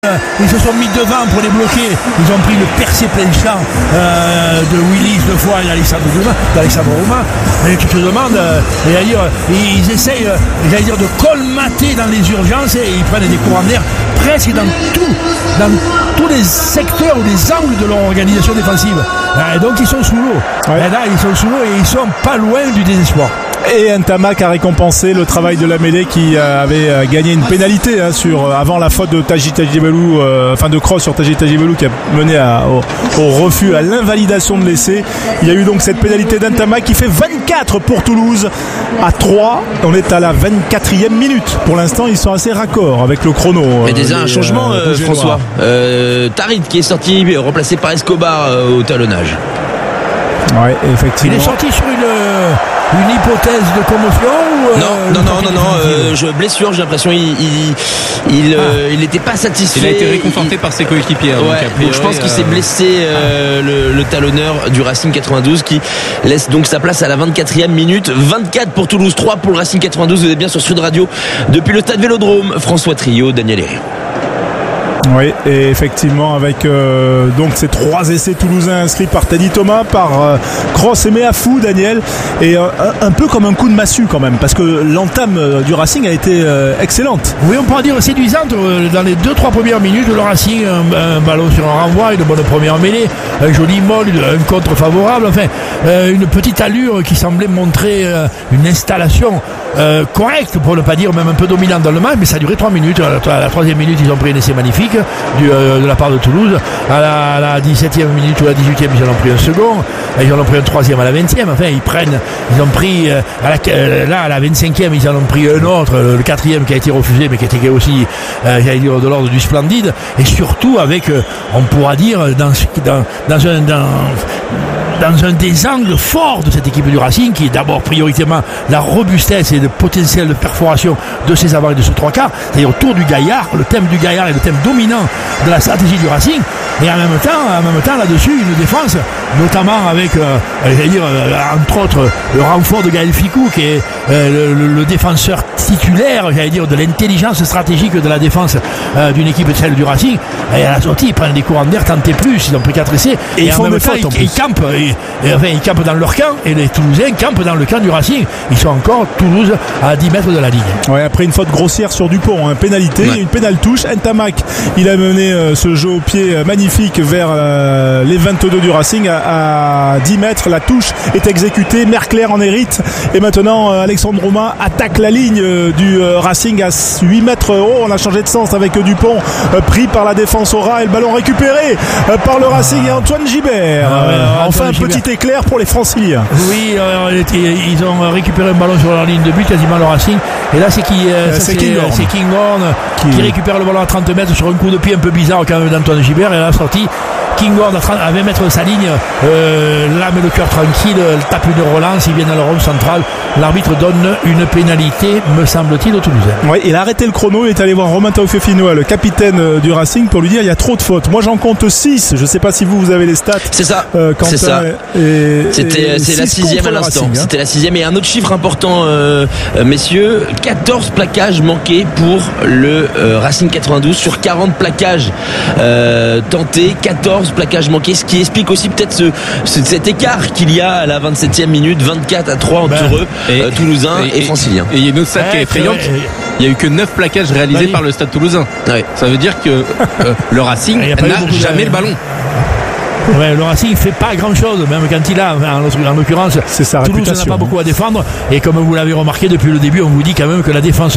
Ils se sont mis devant pour les bloquer. Ils ont pris le percé plein champ de Willis deux fois et d'Alexandre Rouma. Et tu te demandes, ils essayent de colmater dans les urgences et ils prennent des courants d'air presque dans tous les secteurs ou les angles de leur organisation défensive. Donc ils sont sous l'eau. Ouais. Et là, ils sont sous l'eau et ils sont pas loin du désespoir. Et Ntamak a récompensé le travail de la mêlée qui avait gagné une pénalité avant la faute de Taji Tagibelou, de cross sur Taji Tagibelou qui a mené au refus, à l'invalidation de l'essai. Il y a eu donc cette pénalité d'Ntamak qui fait 24 pour Toulouse à 3. On est à la 24e minute. Pour l'instant, ils sont assez raccords avec le chrono. Mais déjà un changement, François. Tarid qui est sorti, remplacé par Escobar au talonnage. Ouais, effectivement. Il est sorti sur une hypothèse de commotion ou blessure, j'ai l'impression. Il n'était pas satisfait. Il a été réconforté par ses coéquipiers. Donc je pense qu'il s'est blessé le talonneur du Racing 92 qui laisse donc sa place à la 24e minute. 24 pour Toulouse, 3 pour le Racing 92. Vous êtes bien sur Sud Radio depuis le stade Vélodrome. François Trio, Daniel Herré. Oui, et effectivement avec donc ces 3 essais toulousains inscrits par Teddy Thomas, par Cross et Meafou, Daniel, et un peu comme un coup de massue quand même, parce que l'entame du Racing a été excellente. Oui, on pourrait dire séduisante dans les 2-3 premières minutes. Le Racing, un ballon sur un renvoi, une bonne première mêlée, un joli molle, un contre favorable, une petite allure qui semblait montrer une installation correcte, pour ne pas dire même un peu dominante dans le match, mais ça a duré 3 minutes. À la 3e minute, ils ont pris un essai magnifique de la part de Toulouse. À la 17e minute ou à la 18e, ils en ont pris un second. Ils en ont pris un 3e à la 20e. Ils ont pris à la 25e, ils en ont pris un autre, le 4e qui a été refusé, mais qui était aussi de l'ordre du splendide. Et surtout avec, on pourra dire, dans un des angles forts de cette équipe du Racing, qui est d'abord prioritairement la robustesse et le potentiel de perforation de ces avants et de ce 3/4, c'est-à-dire autour du gaillard. Le thème du gaillard est le thème dominant de la stratégie du Racing, et en même temps là-dessus une défense, notamment avec entre autres le renfort de Gaël Ficou, qui est le défenseur titulaire, de l'intelligence stratégique de la défense d'une équipe celle du Racing. Et à la sortie, ils prennent des courants d'air, tentés plus, ils ont pris 4 essais, et ils font en même des temps fautes, ils campent. Ils campent dans leur camp, et les Toulousains campent dans le camp du Racing. Ils sont encore Toulouse à 10 mètres de la ligne. Ouais, après une faute grossière sur Dupont, pénalité, une pénale touche. Ntamak, il a mené ce jeu au pied magnifique vers les 22 du Racing à 10 mètres. La touche est exécutée, Merclair en hérite, et maintenant Alexandre Romain attaque la ligne du Racing à 8 mètres. On a changé de sens avec Dupont, pris par la défense au ras, et le ballon récupéré par le Racing et Antoine Gibert. Enfin un petit éclair pour les Franciliens. Oui, ils ont récupéré un ballon sur leur ligne de but, quasiment le Racing. Et là c'est Kinghorn qui récupère le ballon à 30 mètres sur un coup de pied un peu bizarre quand même d'Antoine Gibert. Et à la sortie, Kinghorn à 20 mètres de sa ligne, l'âme et le cœur tranquille, tape une relance, il vient dans le rond central. L'arbitre donne une pénalité, me semble-t-il, au Toulousain. Oui, il a arrêté le chrono, il est allé voir Romain Taufifinoa, le capitaine du Racing, pour lui dire il y a trop de fautes. Moi j'en compte 6, je ne sais pas si vous avez les stats. C'est ça. C'est ça. C'est la 6e à l'instant. Racing, C'était la 6e. Et un autre chiffre important, messieurs, 14 plaquages manqués pour le Racing 92 sur 40 plaquages tentés, 14 plaquages manqués, ce qui explique aussi peut-être cet écart qu'il y a à la 27e minute, 24-3 entre eux, Toulousains et Franciliens. Et il y a une autre stat qui est effrayante. Il n'y a eu que 9 plaquages réalisés par le Stade Toulousain. Ouais. Ça veut dire que le Racing n'a jamais le ballon. Ouais, le Racing fait pas grand chose, même quand il a, en l'occurrence, c'est sa Toulouse n'a pas beaucoup à défendre. Et comme vous l'avez remarqué depuis le début, on vous dit quand même que la défense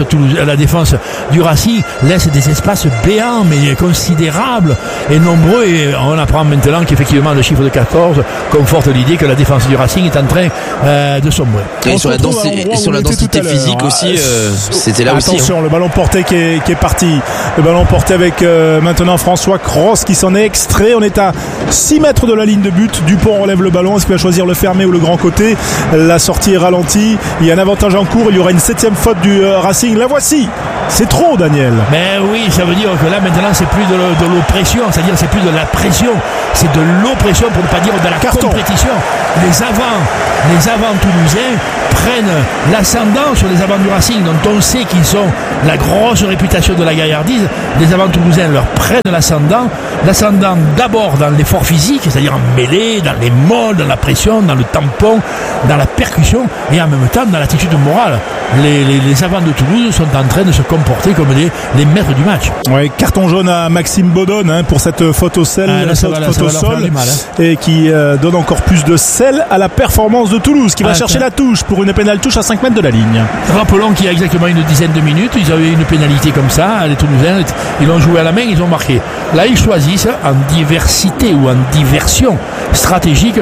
du Racing laisse des espaces béants, mais considérables et nombreux. Et on apprend maintenant qu'effectivement le chiffre de 14 conforte l'idée que la défense du Racing est en train de sombrer. Et sur la densité physique aussi, c'était là aussi. Attention, le ballon porté qui est parti. Le ballon porté avec maintenant François Cross qui s'en est extrait. On est à 6 6 mètres de la ligne de but. Dupont relève le ballon. Est-ce qu'il va choisir le fermé ou le grand côté? La sortie est ralentie. Il y a un avantage en cours. Il y aura une 7e faute du Racing. La voici. C'est trop, Daniel. Mais oui, ça veut dire que là maintenant c'est plus de l'oppression, c'est-à-dire c'est plus de la pression, c'est de l'oppression pour ne pas dire de la compétition. Les avants toulousains prennent l'ascendant sur les avants du Racing, dont on sait qu'ils ont la grosse réputation de la gaillardise. Les avants toulousains leur prennent l'ascendant d'abord dans l'effort physique, c'est-à-dire en mêlée, dans les molles, dans la pression, dans le tampon, dans la percussion, et en même temps dans l'attitude morale. Les avants de Toulouse sont en train de se comporter comme les maîtres du match. Ouais, carton jaune à Maxime Baudonne pour cette faute au sel, faute au sol, et qui donne encore plus de sel à la performance de Toulouse, qui va chercher la touche pour une pénale touche à 5 mètres de la ligne. Rappelons qu'il y a exactement une dizaine de minutes, ils avaient une pénalité comme ça, les Toulousains, ils l'ont joué à la main, ils ont marqué. Là, ils choisissent en diversité ou en diversion stratégique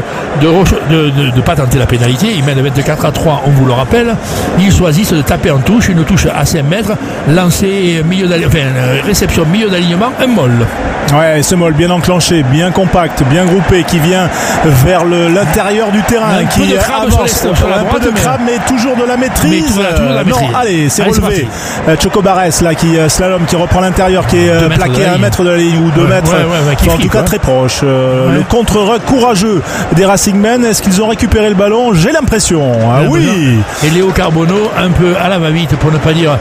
de pas tenter la pénalité. Ils mènent 24-3, on vous le rappelle. Ils choisissent de taper en touche, une touche à 5 mètres, lancer réception milieu d'alignement, un molle. Ouais, ce molle bien enclenché, bien compact, bien groupé, qui vient vers l'intérieur du terrain, qui avance un peu de crabe, mais toujours de la maîtrise. Non, allez, c'est relevé. Choco Barès là qui slalom, qui reprend l'intérieur, qui est plaqué à 1 mètre de la ligne ou 2 mètres, en tout cas très proche. Le contre-rec courageux des Racingmen. Est-ce qu'ils ont récupéré le ballon? J'ai l'impression. Oui. Et Léo Carbonneau, un peu à la va-vite, pour ne pas dire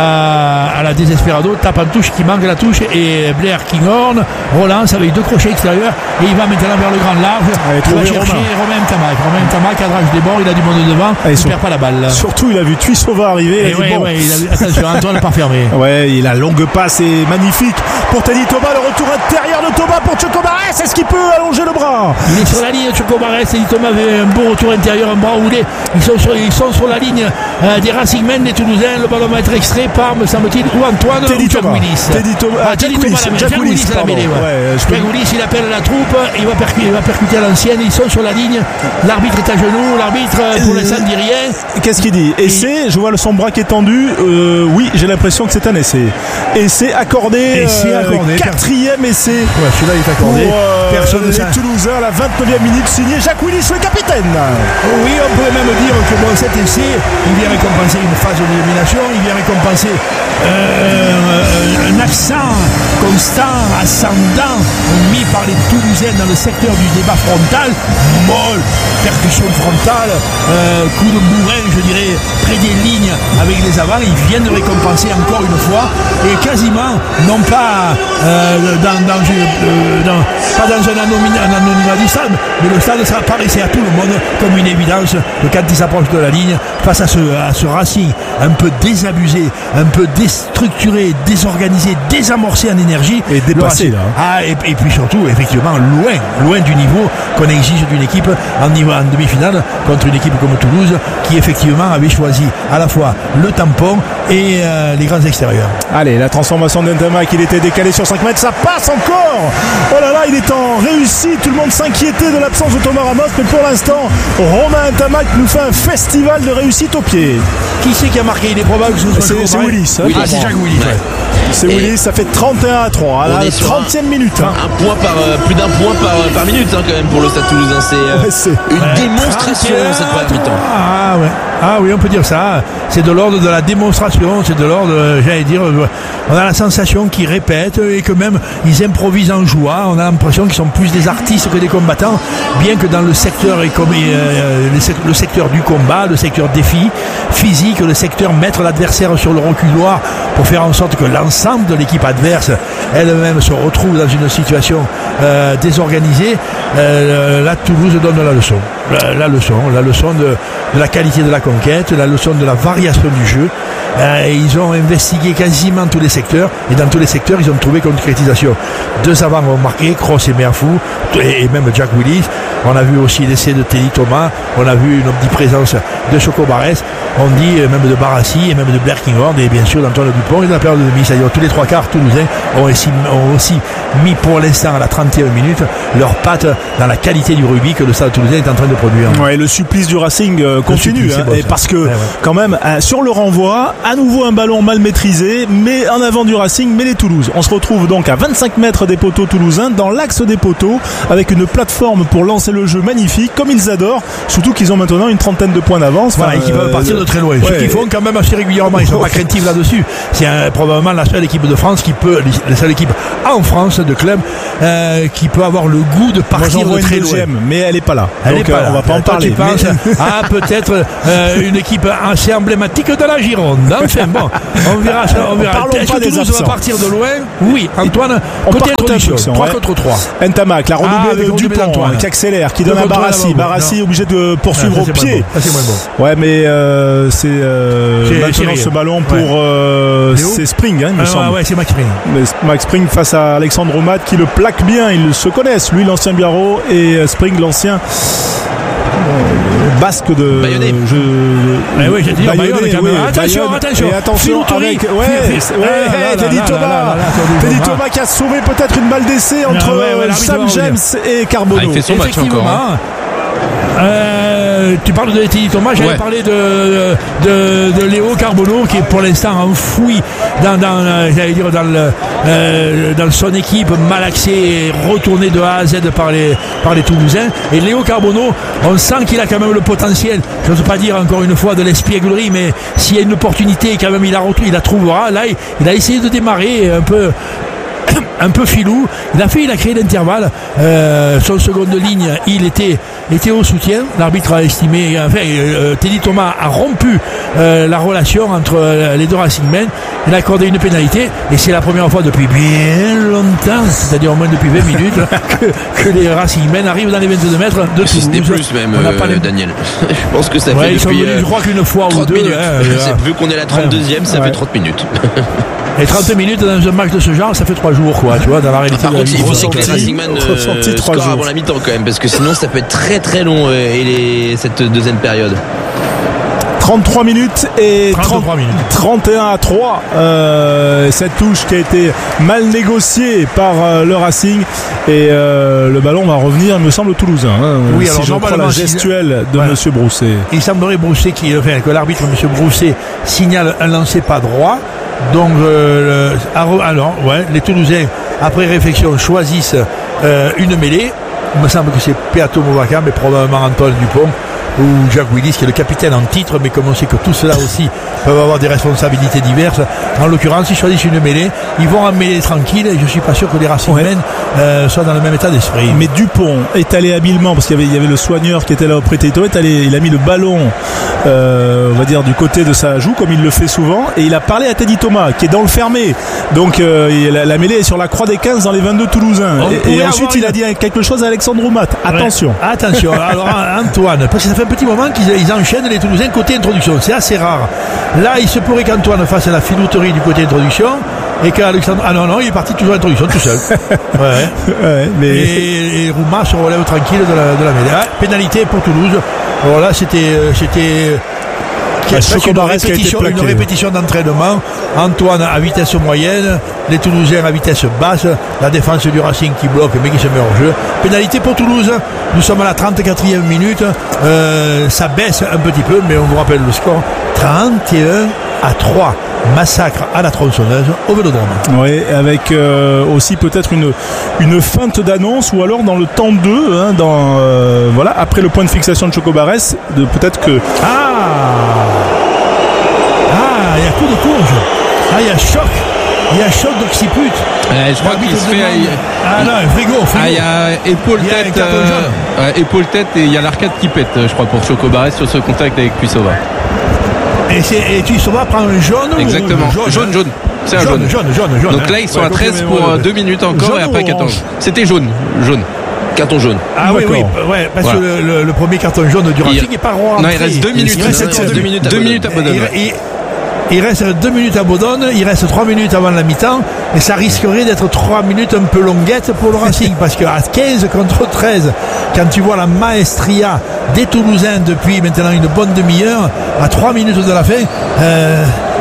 à la désespérado, tape en touche, qui manque la touche, et Blair Kinghorn relance avec 2 crochets extérieurs, et il va maintenant vers le grand large. Il va chercher Romain Tamac, cadrage des bords, il a du monde devant, il ne perd pas la balle. Surtout, il a vu Tuisova arriver. Attention, Antoine n'a pas fermé. Ouais, la longue passe est magnifique pour Teddy Thomas, le retour intérieur de Thomas pour Choco Barès. Est-ce qu'il peut allonger le bras? Il est sur la ligne, Choco Barès. Teddy Thomas avait un beau retour intérieur, un bras roulé. Ils sont sur la ligne des Racingmen, des Toulousains. Le ballon va être extrait par, me semble-t-il, ou Antoine Teddy ou Jack Willis. Jack Willis à la mêlée. Jack Willis, il appelle la troupe, il va percuter à l'ancienne. Ils sont sur la ligne. L'arbitre est à genoux. L'arbitre, pour l'instant, ne dit rien. Qu'est-ce qu'il dit? Essai, je vois son bras qui est tendu. Oui, j'ai l'impression que c'est un essai. Essai accordé. 4e essai. Ouais, celui-là il est accordé. Personne les Toulousains à la 29e minute, signé Jacques Willis, le capitaine. Oui, on pourrait même dire que cet essai, il vient récompenser une phase d'élimination, il vient récompenser un accent constant, ascendant, mis par les Toulousains dans le secteur du débat frontal, molle, percussion frontale, coup de bourrin, je dirais, près des lignes avec les avants. Ils viennent de récompenser encore une fois, et quasiment, non pas pas dans un anonymat du stade, mais le stade, ça apparaissait à tout le monde comme une évidence que quand ils s'approchent de la ligne, face à ce Racing un peu désabusé, un peu déstructuré, désorganisé, désamorcé en énergie, et dépassé là. Et puis surtout, effectivement, loin du niveau qu'on exige d'une équipe en demi-finale contre une équipe comme Toulouse, qui effectivement avait choisi à la fois le tampon et les grands extérieurs. Allez, la transformation d'Entamac, il était décalé sur 5 mètres, ça passe encore. Oh là là, il est en réussite. Tout le monde s'inquiétait de l'absence de Thomas Ramos, mais pour l'instant, Romain Entamac nous fait un festival de réussite au pied. Qui c'est qui a marqué? Il est probable que ce soit c'est Willis. C'est Jacques Willis. C'est Willis, ça fait 31-3 à la 30e minute. Plus d'un point par minute quand même pour le Stade Toulousain. C'est une démonstration cette première mi-temps. Ah oui, on peut dire ça. C'est de l'ordre de la démonstration, c'est de l'ordre, j'allais dire, on a la sensation qu'ils répètent et que même ils improvisent en jouant. On a l'impression qu'ils sont plus des artistes que des combattants, bien que dans le secteur le secteur du combat, le secteur défi physique, le secteur mettre l'adversaire sur le reculoir pour faire en sorte que l'ensemble de l'équipe adverse elle-même se retrouve dans une situation désorganisée. Là, Toulouse donne la leçon. La leçon de la qualité de la conquête, la leçon de la variation du jeu. Ils ont investigué quasiment tous les secteurs, et dans tous les secteurs ils ont trouvé concrétisation. 2 avants ont marqué, Cross et Merfou, et même Jack Willis. On a vu aussi l'essai de Teddy Thomas, on a vu une omniprésence de Choco Barès, on dit même de Barassi et même de Blair Kinghorn, et bien sûr d'Antoine Dupont. Et dans la période de demi, c'est-à-dire tous les 3 quarts toulousains ont aussi mis pour l'instant à la 31e minute leurs pattes dans la qualité du rugby que le Stade Toulousain est en train de produire. Ouais, le supplice du Racing continue, et parce que quand même sur le renvoi, à nouveau un ballon mal maîtrisé, mais en avant du Racing, mais les Toulouse. On se retrouve donc à 25 mètres des poteaux toulousains, dans l'axe des poteaux, avec une plateforme pour lancer le jeu magnifique, comme ils adorent, surtout qu'ils ont maintenant une trentaine de points d'avance. Voilà, et qui peuvent partir de très loin. Ce qu'ils font quand même assez régulièrement, ils sont pas craintifs là-dessus. C'est probablement la seule équipe de France la seule équipe en France de club qui peut avoir le goût de partir de très loin. Mais elle est pas là. Elle est pas là. On va pas en parler. Tu penses à peut-être une équipe assez emblématique de la Gironde. Enfin bon, on verra ça. Est-ce que Toulouse va partir de loin? Oui, Antoine, côté introduction, 3 contre 3. Ntamak, la redoublée de Dupont, qui accélère, qui donne à Barassi. Barassi obligé de poursuivre au pied. Ouais, mais c'est maintenant ce ballon pour c'est Spring, il me semble. Ouais, c'est Max Spring. Max Spring face à Alexandre Omat qui le plaque bien. Ils se connaissent, lui l'ancien Biarro et Spring l'ancien basque de Bayonnais. Oui, j'ai dit Bayonnais. Attention avec Teddy Thomas qui a sauvé peut-être une balle d'essai entre Sam James et Carbonneau. Il fait son match encore. Tu parles de Teddy Thomas, j'allais parler de Léo Carbonneau qui est pour l'instant enfoui dans son équipe malaxée et retourné de A à Z par les Toulousains. Et Léo Carbonneau, on sent qu'il a quand même le potentiel, je ne veux pas dire encore une fois de l'espièglerie, mais s'il y a une opportunité quand même il la trouvera. Là il a essayé de démarrer un peu filou, il a créé l'intervalle, son seconde ligne il était au soutien, l'arbitre a estimé, Teddy Thomas a rompu la relation entre les deux Racingmen, il a accordé une pénalité et c'est la première fois depuis bien longtemps, c'est-à-dire au moins depuis 20 minutes que les Racingmen arrivent dans les 22 mètres de Toulouse. C'était plus même Daniel. Je pense que ça fait depuis je crois qu'une fois ou deux minutes. Vu qu'on est la 32e, ça fait 30 minutes. Et 30 minutes dans un match de ce genre, ça fait 3 jours, quoi, tu vois, dans la réalité. Par contre, il faut que les Racingmen scorent avant la mi-temps quand même, parce que sinon ça peut être très très long cette deuxième période. 33 minutes et 31-3. Cette touche qui a été mal négociée par le Racing et le ballon va revenir, il me semble, toulousain. Oui, si alors je prends la gestuelle de Monsieur Brousset. Il semblerait Brousset que l'arbitre Monsieur Brousset signale un lancer pas droit. Donc les Toulousains après réflexion choisissent une mêlée. Il me semble que c'est Peato Movaca, mais probablement Antoine Dupont ou Jacques Willis qui est le capitaine en titre, mais comme on sait que tout cela aussi peuvent avoir des responsabilités diverses, en l'occurrence ils choisissent une mêlée, ils vont en mêlée tranquille et je suis pas sûr que les Racingmen soient dans le même état d'esprit. Mais Dupont est allé habilement parce qu'il y avait le soigneur qui était là auprès de Teddy Thomas, il a mis le ballon on va dire du côté de sa joue comme il le fait souvent et il a parlé à Teddy Thomas qui est dans le fermé, donc la mêlée est sur la croix des 15 dans les 22 Toulousains et ensuite il a dit quelque chose à Alexandre Omat. Attention alors Antoine, parce que ça fait un petit moment qu'ils enchaînent les Toulousains côté introduction, c'est assez rare. Là il se pourrait qu'Antoine fasse la filouterie du côté introduction et qu'Alexandre il est parti toujours à l'introduction tout seul. Et Rouma se relève tranquille de la mêlée. Pénalité pour Toulouse. Alors là c'était une répétition d'entraînement. Antoine à vitesse moyenne, les Toulousains à vitesse basse, la défense du Racing qui bloque mais qui se met hors jeu. Pénalité pour Toulouse, nous sommes à la 34e minute, ça baisse un petit peu mais on vous rappelle le score, 31-3, massacre à la tronçonneuse au Vélodrome. Oui, avec aussi peut-être une feinte d'annonce ou alors dans le temps 2 après le point de fixation de Chocobarès, peut-être que il y a coup de courge, il y a choc d'occiput. Je crois qu'il se fait frigo. Il y a épaule-tête et il y a l'arcade qui pète, je crois, pour Chocobarès sur ce contact avec Tuissova. Et Tuissova prend un jaune. Exactement, jaune. C'est un jaune. Donc là ils sont à 13 pour 2 minutes encore et après 14. C'était jaune. Carton jaune. Oui, parce que le premier carton jaune du Racing n'est pas rentré. Non, il reste 2 minutes. Il reste 2 minutes à Bodone. Il reste 2 minutes à Bodone, il reste 3 minutes avant la mi-temps, et ça risquerait d'être 3 minutes un peu longuettes pour le Racing, parce qu'à 15 contre 13, quand tu vois la maestria des Toulousains depuis maintenant une bonne demi-heure, à 3 minutes de la fin,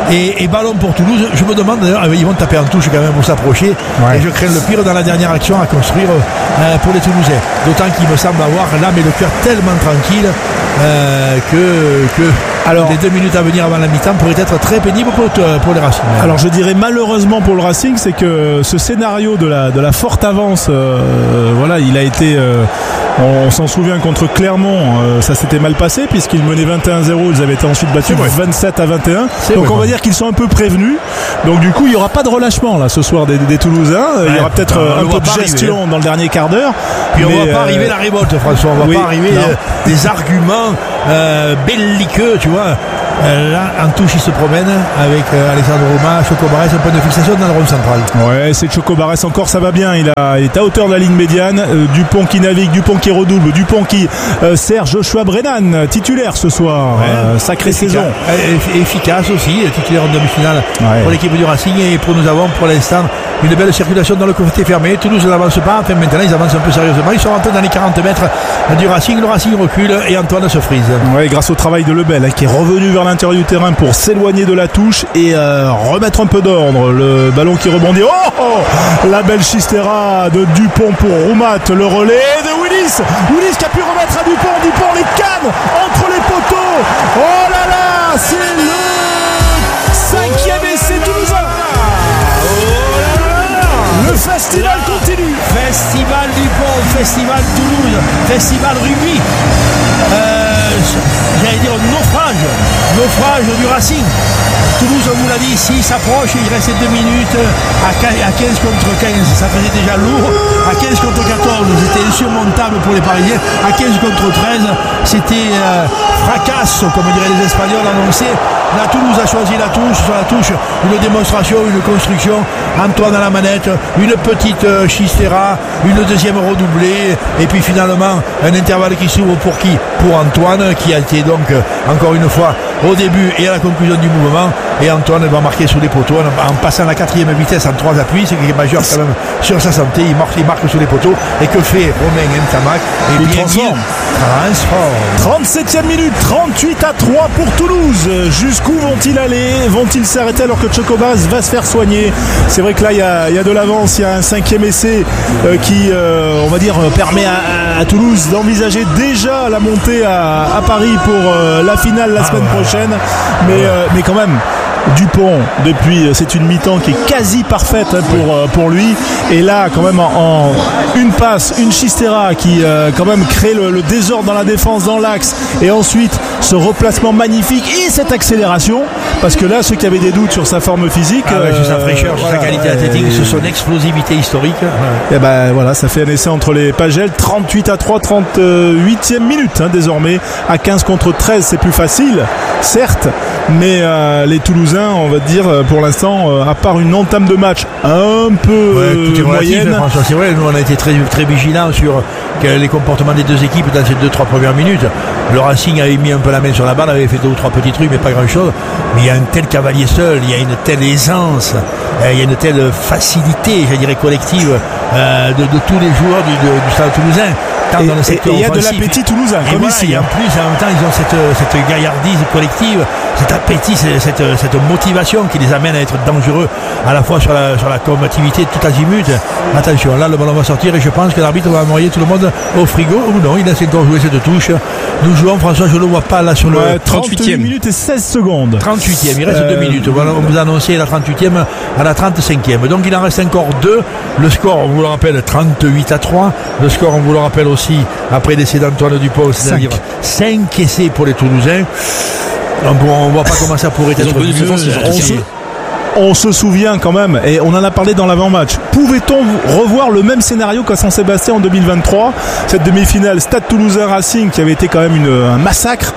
et ballon pour Toulouse. Je me demande d'ailleurs, ils vont taper en touche quand même pour s'approcher, et je crains le pire dans la dernière action à construire pour les Toulousains, d'autant qu'il me semble avoir l'âme et le cœur tellement tranquille que les 2 minutes à venir avant la mi-temps pourraient être très pénibles pour les Racing. Alors je dirais malheureusement pour le Racing, c'est que ce scénario de la forte avance, il a été, on s'en souvient contre Clermont, ça s'était mal passé puisqu'ils menaient 21-0, ils avaient été ensuite battus 27-21. Donc on va dire qu'ils sont un peu prévenus. Donc du coup il n'y aura pas de relâchement là ce soir des Toulousains. Il y aura peut-être un peu de gestion dans le dernier quart d'heure. Puis on ne va pas arriver la révolte, François. On ne va pas arriver des arguments belliqueux, tu vois. Là, en touche, il se promène avec Alexandre Roumain, Choco Barès, un point de fixation dans le rond central. Ouais, c'est Choco Barès encore, ça va bien. Il est à hauteur de la ligne médiane. Dupont qui navigue, Dupont qui redouble, Dupont qui sert Joshua Brennan, titulaire ce soir. Sacrée saison. Efficace aussi, titulaire en demi-finale pour l'équipe du Racing. Et nous avons pour l'instant une belle circulation dans le côté fermé. Toulouse n'avance pas. Enfin, maintenant, ils avancent un peu sérieusement. Ils sont rentrés dans les 40 mètres du Racing. Le Racing recule et Antoine se frise. Ouais, grâce au travail de Lebel qui est revenu vers l'intérieur du terrain pour s'éloigner de la touche et remettre un peu d'ordre. Le ballon qui rebondit. La belle chistera de Dupont pour Roumat. Le relais de Willis qui a pu remettre à Dupont les cannes entre les poteaux. Oh là là, c'est le 5e essai toulousain. Le festival continue. Festival Dupont, Festival Toulouse, Festival Rugby. J'allais dire naufrage du Racing. Toulouse, on vous l'a dit, s'il s'approche, il restait 2 minutes à 15 contre 15, ça faisait déjà lourd. À 15 contre 14, c'était insurmontable pour les Parisiens. À 15 contre 13, c'était fracasse, comme diraient les Espagnols annoncés. La Toulouse a choisi la touche, sur la touche, une démonstration, une construction. Antoine à la manette, une petite Chistera, une deuxième redoublée, et puis finalement un intervalle qui s'ouvre pour qui ? Pour Antoine, qui a été donc encore une fois au début et à la conclusion du mouvement. Et Antoine va marquer sous les poteaux en passant la 4e vitesse en 3 appuis, ce qui est majeur quand même sur sa santé. Il marque sous les poteaux. Et que fait Romain Ntamak? Et bien transforme. 37e minute, 38-3 pour Toulouse. Jusqu'où vont-ils aller? Vont-ils s'arrêter alors que Chocobas va se faire soigner? C'est vrai que là il y a de l'avance, il y a un 5e essai qui on va dire permet à Toulouse d'envisager déjà la montée à Paris pour la finale la semaine prochaine. Mais quand même Dupont, depuis, c'est une mi-temps qui est quasi parfaite pour lui. Et là, quand même, en une passe, une Chistera qui quand même crée le désordre dans la défense, dans l'axe. Et ensuite, ce replacement magnifique et cette accélération. Parce que là, ceux qui avaient des doutes sur sa forme physique, sur sa fraîcheur, sur sa qualité athlétique, sur son explosivité historique. Et voilà, ça fait un essai entre les Pagels. 38-3, 38e minute désormais. À 15 contre 13, c'est plus facile, certes. Mais les Toulousains, on va dire, pour l'instant, à part une entame de match un peu moyenne. François, c'est vrai, nous on a été très, très vigilants sur les comportements des deux équipes dans ces 2-3 premières minutes. Le Racing avait mis un peu la main sur la balle, avait fait 2 ou 3 petits trucs, mais pas grand chose. Mais il y a un tel cavalier seul, il y a une telle aisance, il y a une telle facilité, je dirais, collective de tous les joueurs du Stade Toulousain. Et il y a de l'appétit toulousain, comme ici. Et en plus, en même temps, ils ont cette gaillardise collective, cet appétit, cette motivation qui les amène à être dangereux à la fois sur la combativité tout azimut. Attention, là le ballon va sortir et je pense que l'arbitre va envoyer tout le monde au frigo, ou non, il laisse encore jouer cette touche. Nous jouons, François, je ne le vois pas là sur le 38e minute et 16 secondes. 38e, il reste 2 minutes. Voilà, on vous a annoncé la 38e à la 35e. Donc il en reste encore 2. Le score, on vous le rappelle, 38-3. Le score, on vous le rappelle aussi, après l'essai d'Antoine Dupont, c'est-à-dire 5 essais pour les Toulousains. On ne voit pas comment ça pourrait être mieux. On se souvient quand même, et on en a parlé dans l'avant-match, pouvait-on revoir le même scénario qu'à Saint-Sébastien en 2023, cette demi-finale Stade Toulousain Racing qui avait été quand même un massacre,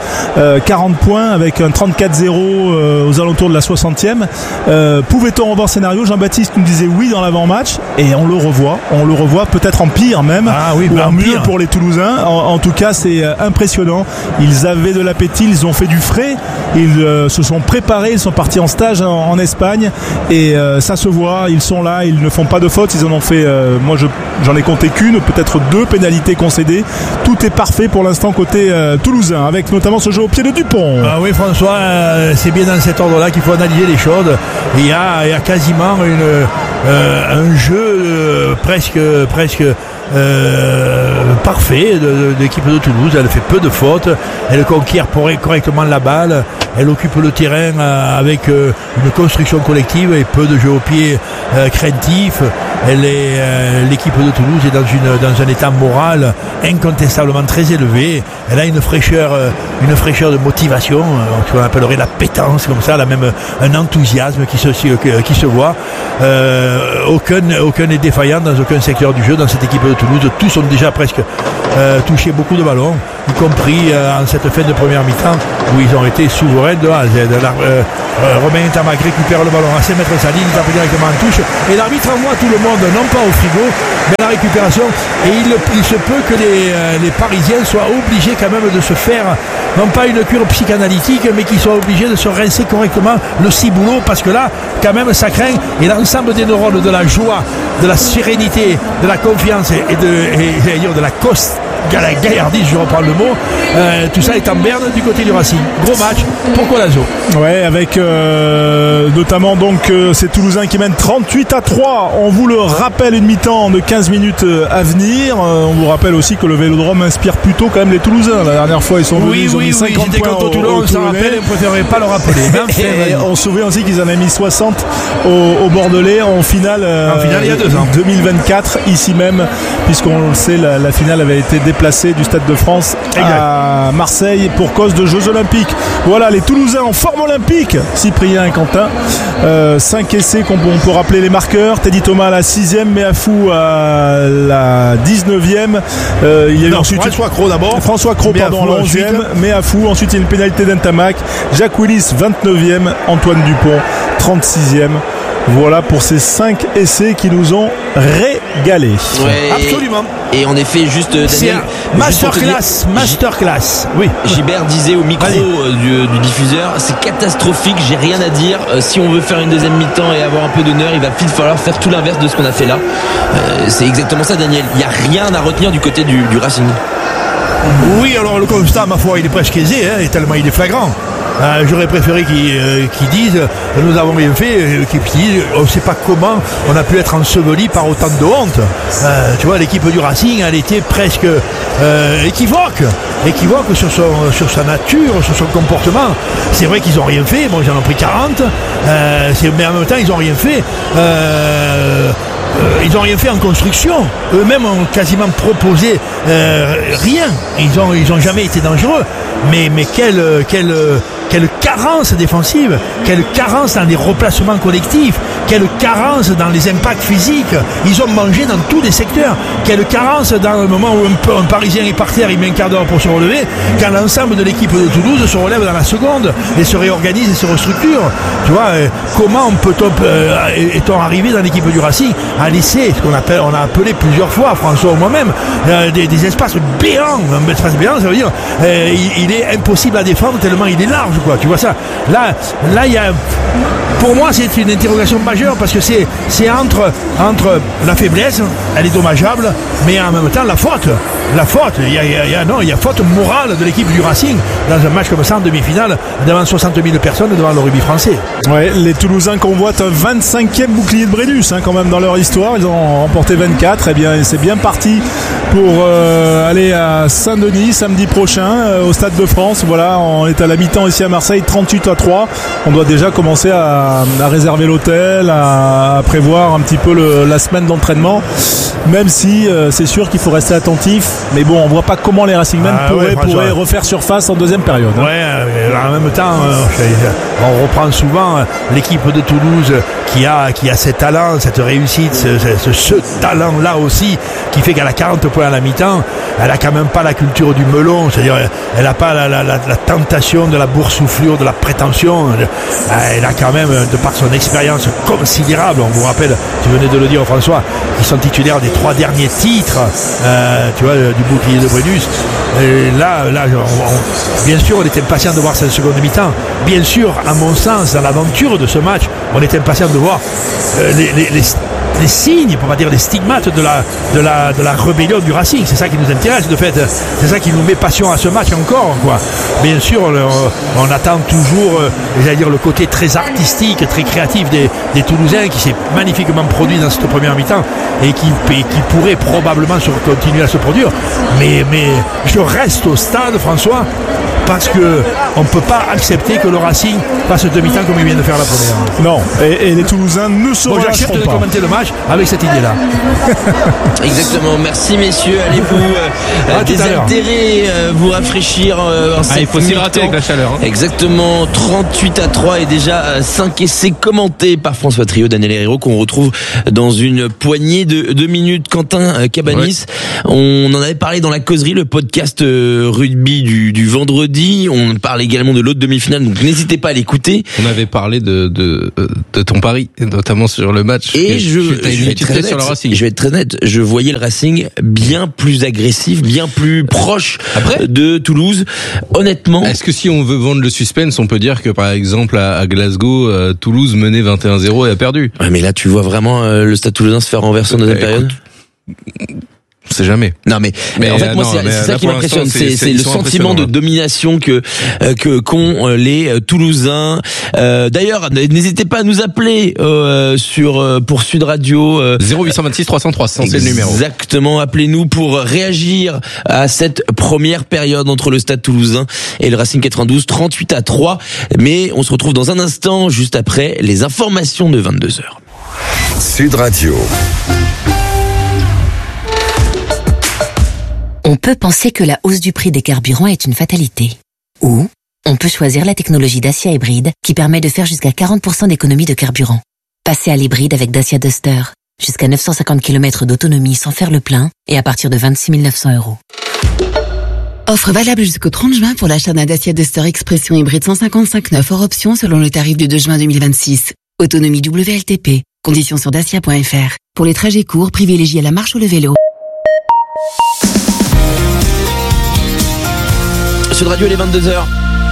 40 points avec un 34-0 aux alentours de la 60e. Pouvait-on revoir scénario? Jean-Baptiste nous disait oui dans l'avant-match, et on le revoit peut-être en pire même, ou en mieux pour les Toulousains. En tout cas, c'est impressionnant. Ils avaient de l'appétit, ils ont fait du frais, ils se sont préparés, ils sont partis en stage en Espagne. et ça se voit, ils sont là, ils ne font pas de fautes, ils en ont fait, moi j'en ai compté qu'une, peut-être 2 pénalités concédées. Tout est parfait pour l'instant côté toulousain, avec notamment ce jeu au pied de Dupont. Ah oui François, c'est bien dans cet ordre-là qu'il faut analyser les choses. Il y a quasiment un jeu presque parfait de l'équipe de Toulouse. Elle fait peu de fautes, elle conquiert correctement la balle, elle occupe le terrain avec une construction collective et peu de jeu au pied craintif. L'équipe de Toulouse est dans un état moral incontestablement très élevé. Elle a une fraîcheur de motivation, ce qu'on appellerait la pétence, comme ça, là même un enthousiasme qui se voit. Aucun n'est défaillant dans aucun secteur du jeu dans cette équipe de Toulouse. Tous ont déjà presque touché beaucoup de ballons, y compris en cette fin de première mi-temps où ils ont été souverains de A à Z. Romain Ntamak récupère le ballon à 5 mètres de sa ligne, il tape directement en touche et l'arbitre envoie tout le monde non pas au frigo mais à la récupération, et il se peut que les Parisiens soient obligés quand même de se faire non pas une cure psychanalytique mais qu'ils soient obligés de se rincer correctement le ciboulot, parce que là quand même ça craint, et l'ensemble des neurones de la joie, de la sérénité, de la confiance et de la gaillardise, je reprends le mot, tout ça est en berne du côté du Racing. Gros match pour Collazo. Ouais, avec notamment donc ces Toulousains qui mènent 38-3. On vous le rappelle, une mi-temps de 15 minutes à venir. On vous rappelle aussi que le Vélodrome inspire plutôt quand même les Toulousains. La dernière fois ils sont venus, ils ont mis 50 points contre Toulon, on s'en rappelle, on préférait pas le rappeler. Et on se souvient aussi qu'ils en avaient mis 60 au Bordelais en finale il y a 2 ans 2024, ici même, puisqu'on le sait, la finale avait été déplacé du Stade de France à Marseille pour cause de Jeux Olympiques. Voilà, les Toulousains en forme olympique, Cyprien et Quentin. 5 essais qu'on peut rappeler les marqueurs. Teddy Thomas à la 6e, Méafou à la 19e. Il y a eu ensuite François Cros pardon, à la 11e, Méafou. Ensuite il y a une pénalité d'Ntamak. Jacques Willis 29e, Antoine Dupont 36e. Voilà pour ces 5 essais qui nous ont régalé. Ouais, absolument. Et en effet, juste Daniel, masterclass. Oui. Gilbert disait au micro du diffuseur, c'est catastrophique, j'ai rien à dire. Si on veut faire une deuxième mi-temps et avoir un peu d'honneur, il va falloir faire tout l'inverse de ce qu'on a fait là. C'est exactement ça, Daniel. Il n'y a rien à retenir du côté du Racing. Oui, alors le constat, ma foi, il est presque aisé, tellement il est flagrant. J'aurais préféré qu'ils disent nous avons rien fait, qu'ils disent on ne sait pas comment on a pu être enseveli par autant de honte. Tu vois, l'équipe du Racing, elle était presque équivoque sur sa nature, sur son comportement. C'est vrai qu'ils n'ont rien fait, bon, j'en ai pris 40, mais en même temps ils n'ont rien fait. Ils n'ont rien fait en construction. Eux-mêmes ont quasiment proposé rien. Ils ont jamais été dangereux. Mais quelle carence défensive, quelle carence dans les replacements collectifs, quelle carence dans les impacts physiques. Ils ont mangé dans tous les secteurs. Quelle carence dans le moment où un Parisien est par terre, il met un quart d'heure pour se relever, quand l'ensemble de l'équipe de Toulouse se relève dans la seconde et se réorganise et se restructure. Tu vois, comment est-on arrivé dans l'équipe du Racing à laisser ce on a appelé plusieurs fois, François ou moi-même, des espaces béants. Un espace béant, ça veut dire il est impossible à défendre tellement il est large, quoi. Tu vois ça. Là, il y a, pour moi, c'est une interrogation majeure parce que c'est entre la faiblesse, elle est dommageable, mais en même temps la faute. Il y a faute morale de l'équipe du Racing dans un match comme ça en demi-finale devant 60 000 personnes devant le rugby français. Ouais, les Toulousains convoitent un 25e bouclier de Brennus quand même dans leur histoire. Ils ont remporté 24. Eh bien, c'est bien parti pour aller à Saint-Denis samedi prochain au Stade de France. Voilà, on est à la mi-temps ici à Marseille, 38-3. On doit déjà commencer à réserver l'hôtel, à prévoir un petit peu la semaine d'entraînement, même si c'est sûr qu'il faut rester attentif. Mais bon, on voit pas comment les Racingmen pourraient refaire surface en deuxième période. Ouais, en même temps, on reprend souvent l'équipe de Toulouse qui a ces talents, cette réussite, ce talent-là aussi, qui fait qu'elle a 40 points à la mi-temps. Elle a quand même pas la culture du melon, c'est-à-dire elle a pas la tentation de la boursouflure, de la prétention. Elle a quand même, de par son expérience considérable, on vous rappelle, tu venais de le dire François, ils sont titulaires des 3 derniers titres, tu vois, du bouclier de Brennus. Et là, bien sûr, on était impatient de voir cette seconde mi-temps. Bien sûr, à mon sens, dans l'aventure de ce match, on est impatient de voir les signes, pour pas dire les stigmates de la rébellion du Racing. C'est ça qui nous intéresse, de fait. C'est ça qui nous met passion à ce match encore, quoi. Bien sûr, on attend toujours, j'allais dire, le côté très artistique, très créatif des Toulousains, qui s'est magnifiquement produit dans cette première mi-temps et qui pourrait probablement continuer à se produire. Mais je reste au stade, François, parce que on peut pas accepter que le Racing fasse demi-temps comme il vient de faire la première. Non, et les Toulousains ne se relâcheront pas. J'accepte de commenter le match avec cette idée-là. Exactement, merci messieurs, allez-vous désaltérer, vous rafraîchir il faut s'hydrater avec la chaleur. Exactement, 38-3 et déjà 5 essais commentés par François Trio, Daniel Herrero, qu'on retrouve dans une poignée de minutes. Quentin Cabanis, on en avait parlé dans la causerie, le podcast rugby du vendredi. On parle également de l'autre demi-finale, donc n'hésitez pas à l'écouter. On avait parlé de ton pari, notamment sur le match. Et je vais être très net, je voyais le Racing bien plus agressif, bien plus proche de Toulouse. Honnêtement. Est-ce que si on veut vendre le suspense, on peut dire que par exemple à Glasgow, Toulouse menait 21-0 et a perdu? Ouais, mais là tu vois vraiment le Stade Toulousain se faire renverser en deuxième période. On sait jamais. Non mais en fait moi c'est ça qui m'impressionne, c'est le sentiment de domination qu'ont les Toulousains. D'ailleurs, n'hésitez pas à nous appeler pour Sud Radio 0826 300 300, c'est le numéro. Exactement, appelez-nous pour réagir à cette première période entre le Stade Toulousain et le Racing 92, 38-3. Mais on se retrouve dans un instant, juste après les informations de 22h. Sud Radio. On peut penser que la hausse du prix des carburants est une fatalité. Ou on peut choisir la technologie Dacia Hybride qui permet de faire jusqu'à 40% d'économie de carburant. Passez à l'hybride avec Dacia Duster. Jusqu'à 950 km d'autonomie sans faire le plein et à partir de 26 900 €. Offre valable jusqu'au 30 juin pour l'achat d'un Dacia Duster Expression hybride 155 hors option selon le tarif du 2 juin 2026. Autonomie WLTP. Conditions sur dacia.fr. Pour les trajets courts, privilégiez la marche ou le vélo. Sud Radio, il est 22h.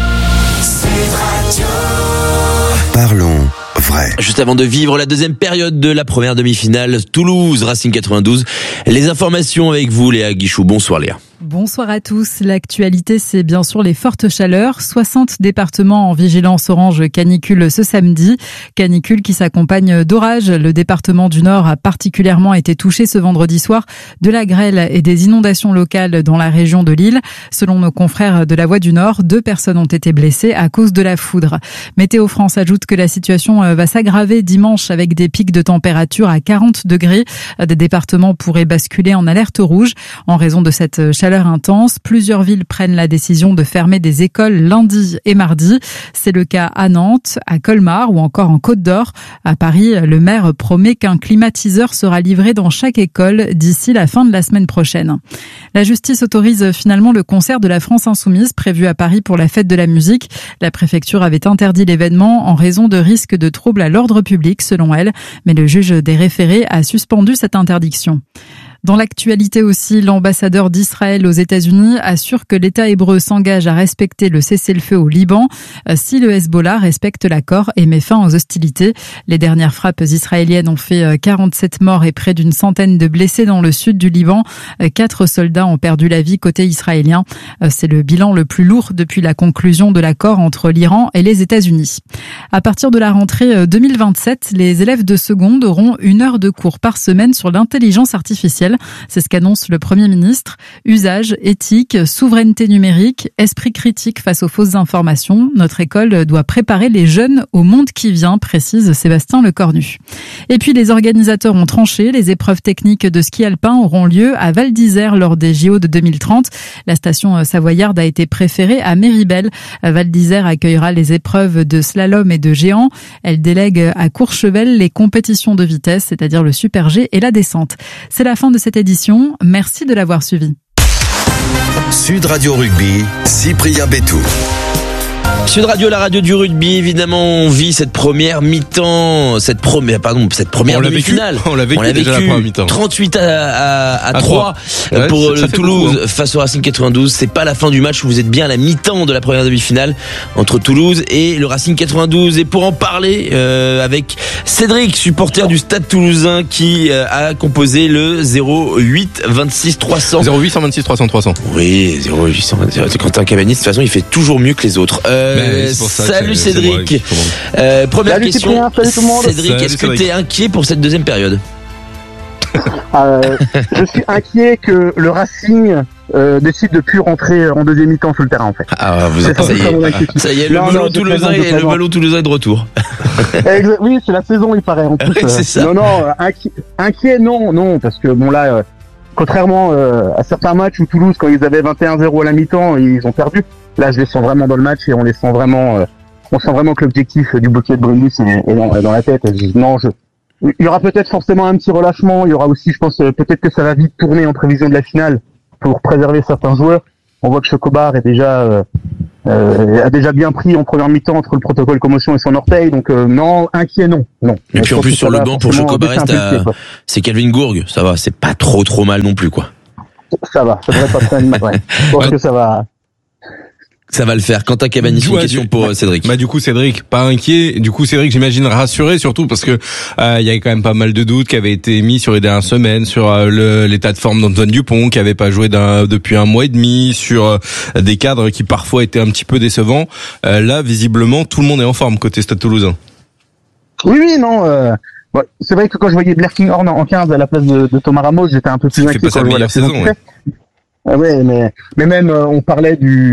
Parlons vrai. Juste avant de vivre la deuxième période de la première demi-finale, Toulouse, Racing 92. Les informations avec vous, Léa Guichou. Bonsoir Léa. Bonsoir à tous. L'actualité, c'est bien sûr les fortes chaleurs. 60 départements en vigilance orange canicule ce samedi. Canicule qui s'accompagne d'orages. Le département du Nord a particulièrement été touché ce vendredi soir de la grêle et des inondations locales dans la région de Lille. Selon nos confrères de la Voix du Nord, 2 personnes ont été blessées à cause de la foudre. Météo France ajoute que la situation va s'aggraver dimanche avec des pics de température à 40 degrés. Des départements pourraient basculer en alerte rouge en raison de cette chaleur intense. Plusieurs villes prennent la décision de fermer des écoles lundi et mardi. C'est le cas à Nantes, à Colmar ou encore en Côte d'Or. À Paris, le maire promet qu'un climatiseur sera livré dans chaque école d'ici la fin de la semaine prochaine. La justice autorise finalement le concert de la France Insoumise prévu à Paris pour la fête de la musique. La préfecture avait interdit l'événement en raison de risques de troubles à l'ordre public selon elle, mais le juge des référés a suspendu cette interdiction. Dans l'actualité aussi, l'ambassadeur d'Israël aux États-Unis assure que l'État hébreu s'engage à respecter le cessez-le-feu au Liban si le Hezbollah respecte l'accord et met fin aux hostilités. Les dernières frappes israéliennes ont fait 47 morts et près d'une centaine de blessés dans le sud du Liban. 4 soldats ont perdu la vie côté israélien. C'est le bilan le plus lourd depuis la conclusion de l'accord entre l'Iran et les États-Unis. À partir de la rentrée 2027, les élèves de seconde auront 1 heure de cours par semaine sur l'intelligence artificielle. C'est ce qu'annonce le Premier ministre. Usage, éthique, souveraineté numérique, esprit critique face aux fausses informations. Notre école doit préparer les jeunes au monde qui vient, précise Sébastien Lecornu. Et puis les organisateurs ont tranché. Les épreuves techniques de ski alpin auront lieu à Val d'Isère lors des JO de 2030. La station savoyarde a été préférée à Méribel. Val d'Isère accueillera les épreuves de slalom et de géant. Elle délègue à Courchevel les compétitions de vitesse, c'est-à-dire le super G et la descente. C'est la fin de cette édition. Merci de l'avoir suivi. Sud Radio Rugby, Cyprien Bétou. Sud Radio, la radio du rugby, évidemment, on vit cette première mi-temps, cette première demi-finale. On l'a vécu déjà la première mi-temps. 38 à 3 pour Toulouse face au Racing 92. C'est pas la fin du match, vous êtes bien à la mi-temps de la première demi-finale entre Toulouse et le Racing 92. Et pour en parler avec Cédric, supporter du Stade Toulousain, qui a composé le 08 26 300. 0826 300. Oui, 0826. Quentin Cavani, de toute façon, il fait toujours mieux que les autres. Salut Cédric. Première question. Cédric, est-ce que tu es inquiet pour cette deuxième période? Je suis inquiet que le Racing décide de plus rentrer en deuxième mi-temps sur le terrain, en fait. Ah, ça y est, le melon toulousain est de retour. Oui, c'est la saison, il paraît, en plus. C'est ça. Inquiet, non, parce que bon là, contrairement à certains matchs où Toulouse, quand ils avaient 21-0 à la mi-temps, ils ont perdu. Là, je les sens vraiment dans le match et on sent vraiment que l'objectif du bouquet de Brindis est dans la tête. Il y aura peut-être forcément un petit relâchement. Il y aura aussi, je pense, peut-être que ça va vite tourner en prévision de la finale pour préserver certains joueurs. On voit que Chocobar a déjà bien pris en première mi-temps entre le protocole commotion et son orteil. Donc non, inquiet, non. Et puis en plus sur le banc pour Chocobar, c'est Calvin Gourgue. Ça va, c'est pas trop mal non plus, quoi. Ça va, ça devrait pas faire une ouais. Je pense que ça va. Ça va le faire. Quentin Cavani, une question pour Cédric. Du coup, Cédric, pas inquiet. Du coup, Cédric, j'imagine rassuré, surtout parce que il y avait quand même pas mal de doutes qui avaient été mis sur les dernières semaines, sur l'état de forme d'Antoine Dupont, qui avait pas joué depuis un mois et demi, sur des cadres qui parfois étaient un petit peu décevants. Là, visiblement, tout le monde est en forme côté Stade Toulousain. Oui, non. C'est vrai que quand je voyais Blair Kinghorn en 15 à la place de Thomas Ramos, j'étais un peu plus inquiet. C'est pas sa meilleure saison. Ouais, mais même on parlait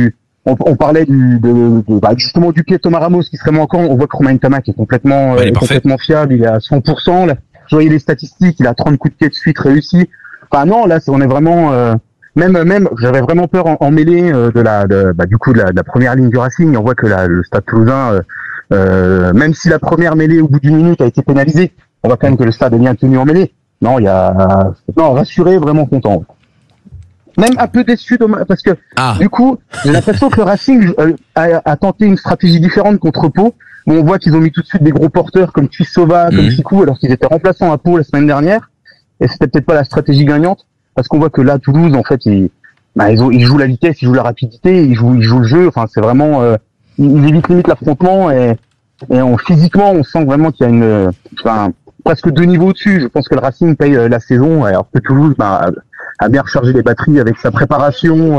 justement du pied de Thomas Ramos qui serait manquant. On voit que Romain Tamac est complètement fiable, il est à 100%. Là, je voyais les statistiques, il a 30 coups de pied de suite réussis. Enfin non, là on est vraiment même j'avais vraiment peur en mêlée de la première ligne du Racing. On voit que le Stade Toulousain, même si la première mêlée au bout d'une minute a été pénalisée, on voit quand même que le Stade est bien tenu en mêlée. Rassuré, vraiment content. Même un peu déçu parce que du coup j'ai l'impression que le Racing a tenté une stratégie différente contre Pau, où on voit qu'ils ont mis tout de suite des gros porteurs comme Tuissova, comme Chicou, alors qu'ils étaient remplaçants à Pau la semaine dernière, et c'était peut-être pas la stratégie gagnante, parce qu'on voit que là Toulouse en fait ils jouent la vitesse, ils jouent la rapidité, ils jouent le jeu. Enfin c'est vraiment ils évitent limite l'affrontement et physiquement on sent vraiment qu'il y a presque 2 niveaux au-dessus. Je pense que le Racing paye la saison, alors que Toulouse a bien rechargé les batteries avec sa préparation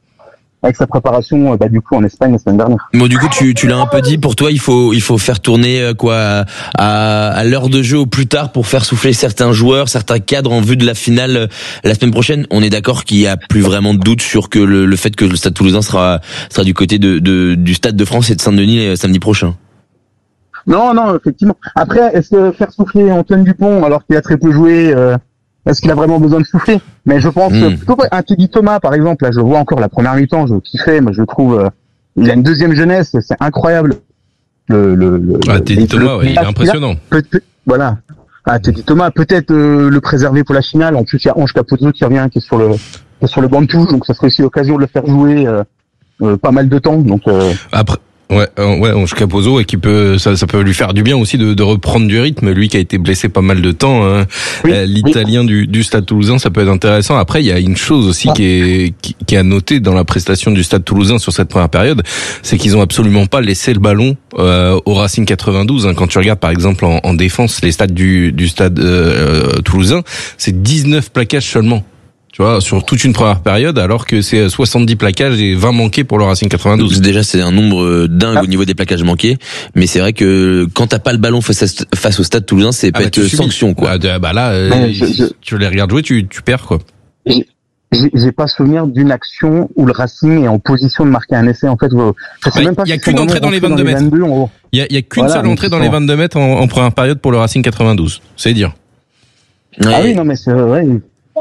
du coup en Espagne la semaine dernière. Bon, du coup tu l'as un peu dit, pour toi il faut faire tourner à l'heure de jeu au plus tard pour faire souffler certains joueurs, certains cadres en vue de la finale la semaine prochaine. On est d'accord qu'il y a plus vraiment de doute sur que le fait que le Stade Toulousain sera du côté du Stade de France et de Saint-Denis samedi prochain. Non, effectivement. Après, est-ce que faire souffler Antoine Dupont alors qu'il a très peu joué, est-ce qu'il a vraiment besoin de souffler? Mais je pense plutôt un Teddy Thomas, par exemple. Là, je vois encore la première mi-temps, je kiffais, mais je trouve il a une deuxième jeunesse, c'est incroyable. Teddy Thomas, il est impressionnant. Voilà. Teddy Thomas, peut-être le préserver pour la finale. En plus, il y a Ange Capozzo qui revient, qui est sur le banc de touche, donc ça serait aussi l'occasion de le faire jouer pas mal de temps. Donc après. Ange Capozzo, et ça peut lui faire du bien aussi de reprendre du rythme, lui qui a été blessé pas mal de temps, hein. L'italien du Stade Toulousain, ça peut être intéressant. Après, il y a une chose aussi qui est à noter dans la prestation du Stade Toulousain sur cette première période, c'est qu'ils ont absolument pas laissé le ballon au Racing 92, hein. Quand tu regardes par exemple en défense les stats du Stade Toulousain, c'est 19 plaquages seulement. Tu vois, sur toute une première période, alors que c'est 70 plaquages et 20 manqués pour le Racing 92. Déjà, c'est un nombre dingue au niveau des plaquages manqués, mais c'est vrai que quand t'as pas le ballon face au Stade Toulousain, c'est peut-être sanction, quoi. Tu les regardes jouer, tu perds, quoi. J'ai pas souvenir d'une action où le Racing est en position de marquer un essai. En fait, il y a qu'une entrée dans les 22 mètres. Il y a qu'une seule entrée dans les 22 mètres en première période pour le Racing 92. C'est dire. Ah oui, non, mais c'est vrai.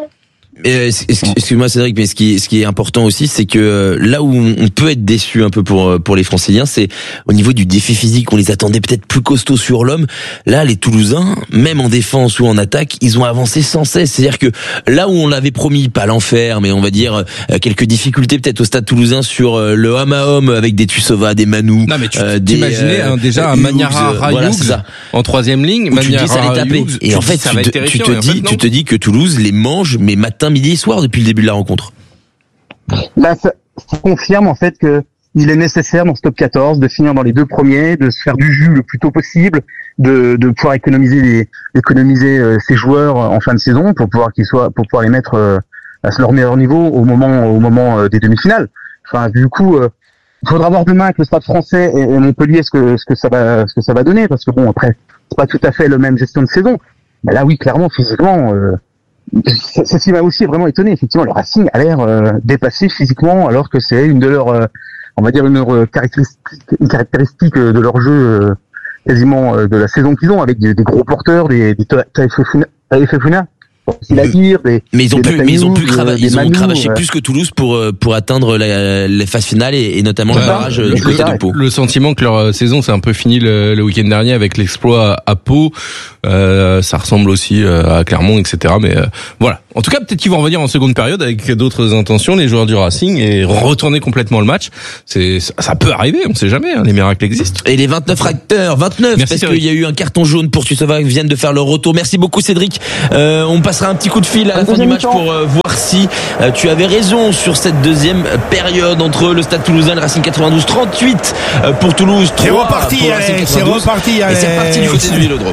Excuse-moi Cédric, mais ce qui est important aussi, c'est que là où on peut être déçu un peu pour les Franciliens, c'est au niveau du défi physique. On les attendait peut-être plus costauds sur l'homme. Là, les Toulousains, même en défense ou en attaque, ils ont avancé sans cesse. C'est-à-dire que là où on l'avait promis, pas l'enfer, mais on va dire quelques difficultés peut-être au Stade Toulousain sur le homme à homme avec des Tuisova, des Manu. Non mais tu t'imaginais déjà un Maniara Rayoug en troisième ligne, Maniara Rayoug. Et en fait, tu te dis que Toulouse les mange, mais matin, midi et soir depuis le début de la rencontre. Là, ça confirme en fait que il est nécessaire dans ce top 14 de finir dans les 2 premiers, de se faire du jus le plus tôt possible, de pouvoir économiser ses joueurs en fin de saison pour pouvoir les mettre à leur meilleur niveau au moment des demi-finales. Enfin, du coup, il faudra voir demain avec le Stade Français et Montpellier ce que ça va donner, parce que bon, après, c'est pas tout à fait la même gestion de saison. Mais là, oui, clairement, physiquement, c'est ce qui m'a aussi vraiment étonné. Effectivement, le Racing a l'air dépassé physiquement, alors que c'est une de leurs, on va dire une caractéristique de leur jeu quasiment de la saison qu'ils ont, avec des gros porteurs, des Taïfefuna. Mais ils ont pu cravacher plus que Toulouse pour atteindre la phase finale et notamment le barrage du côté de Pau. Le sentiment que leur saison c'est un peu fini le week-end dernier avec l'exploit à Pau, ça ressemble aussi à Clermont, etc. Mais voilà. En tout cas, peut-être qu'ils vont revenir en seconde période avec d'autres intentions, les joueurs du Racing, et retourner complètement le match. Ça peut arriver, on sait jamais, hein, les miracles existent. Et les 29 acteurs, 29, merci, parce qu'il y a eu un carton jaune pour Tuisova qui viennent de faire leur retour. Merci beaucoup Cédric. On passera un petit coup de fil à la fin du match pour voir si tu avais raison sur cette deuxième période entre le Stade Toulousain et le Racing 92. 38 pour Toulouse, 3 c'est reparti, pour le Racing 92. C'est reparti. Et c'est reparti du côté du Vélodrome.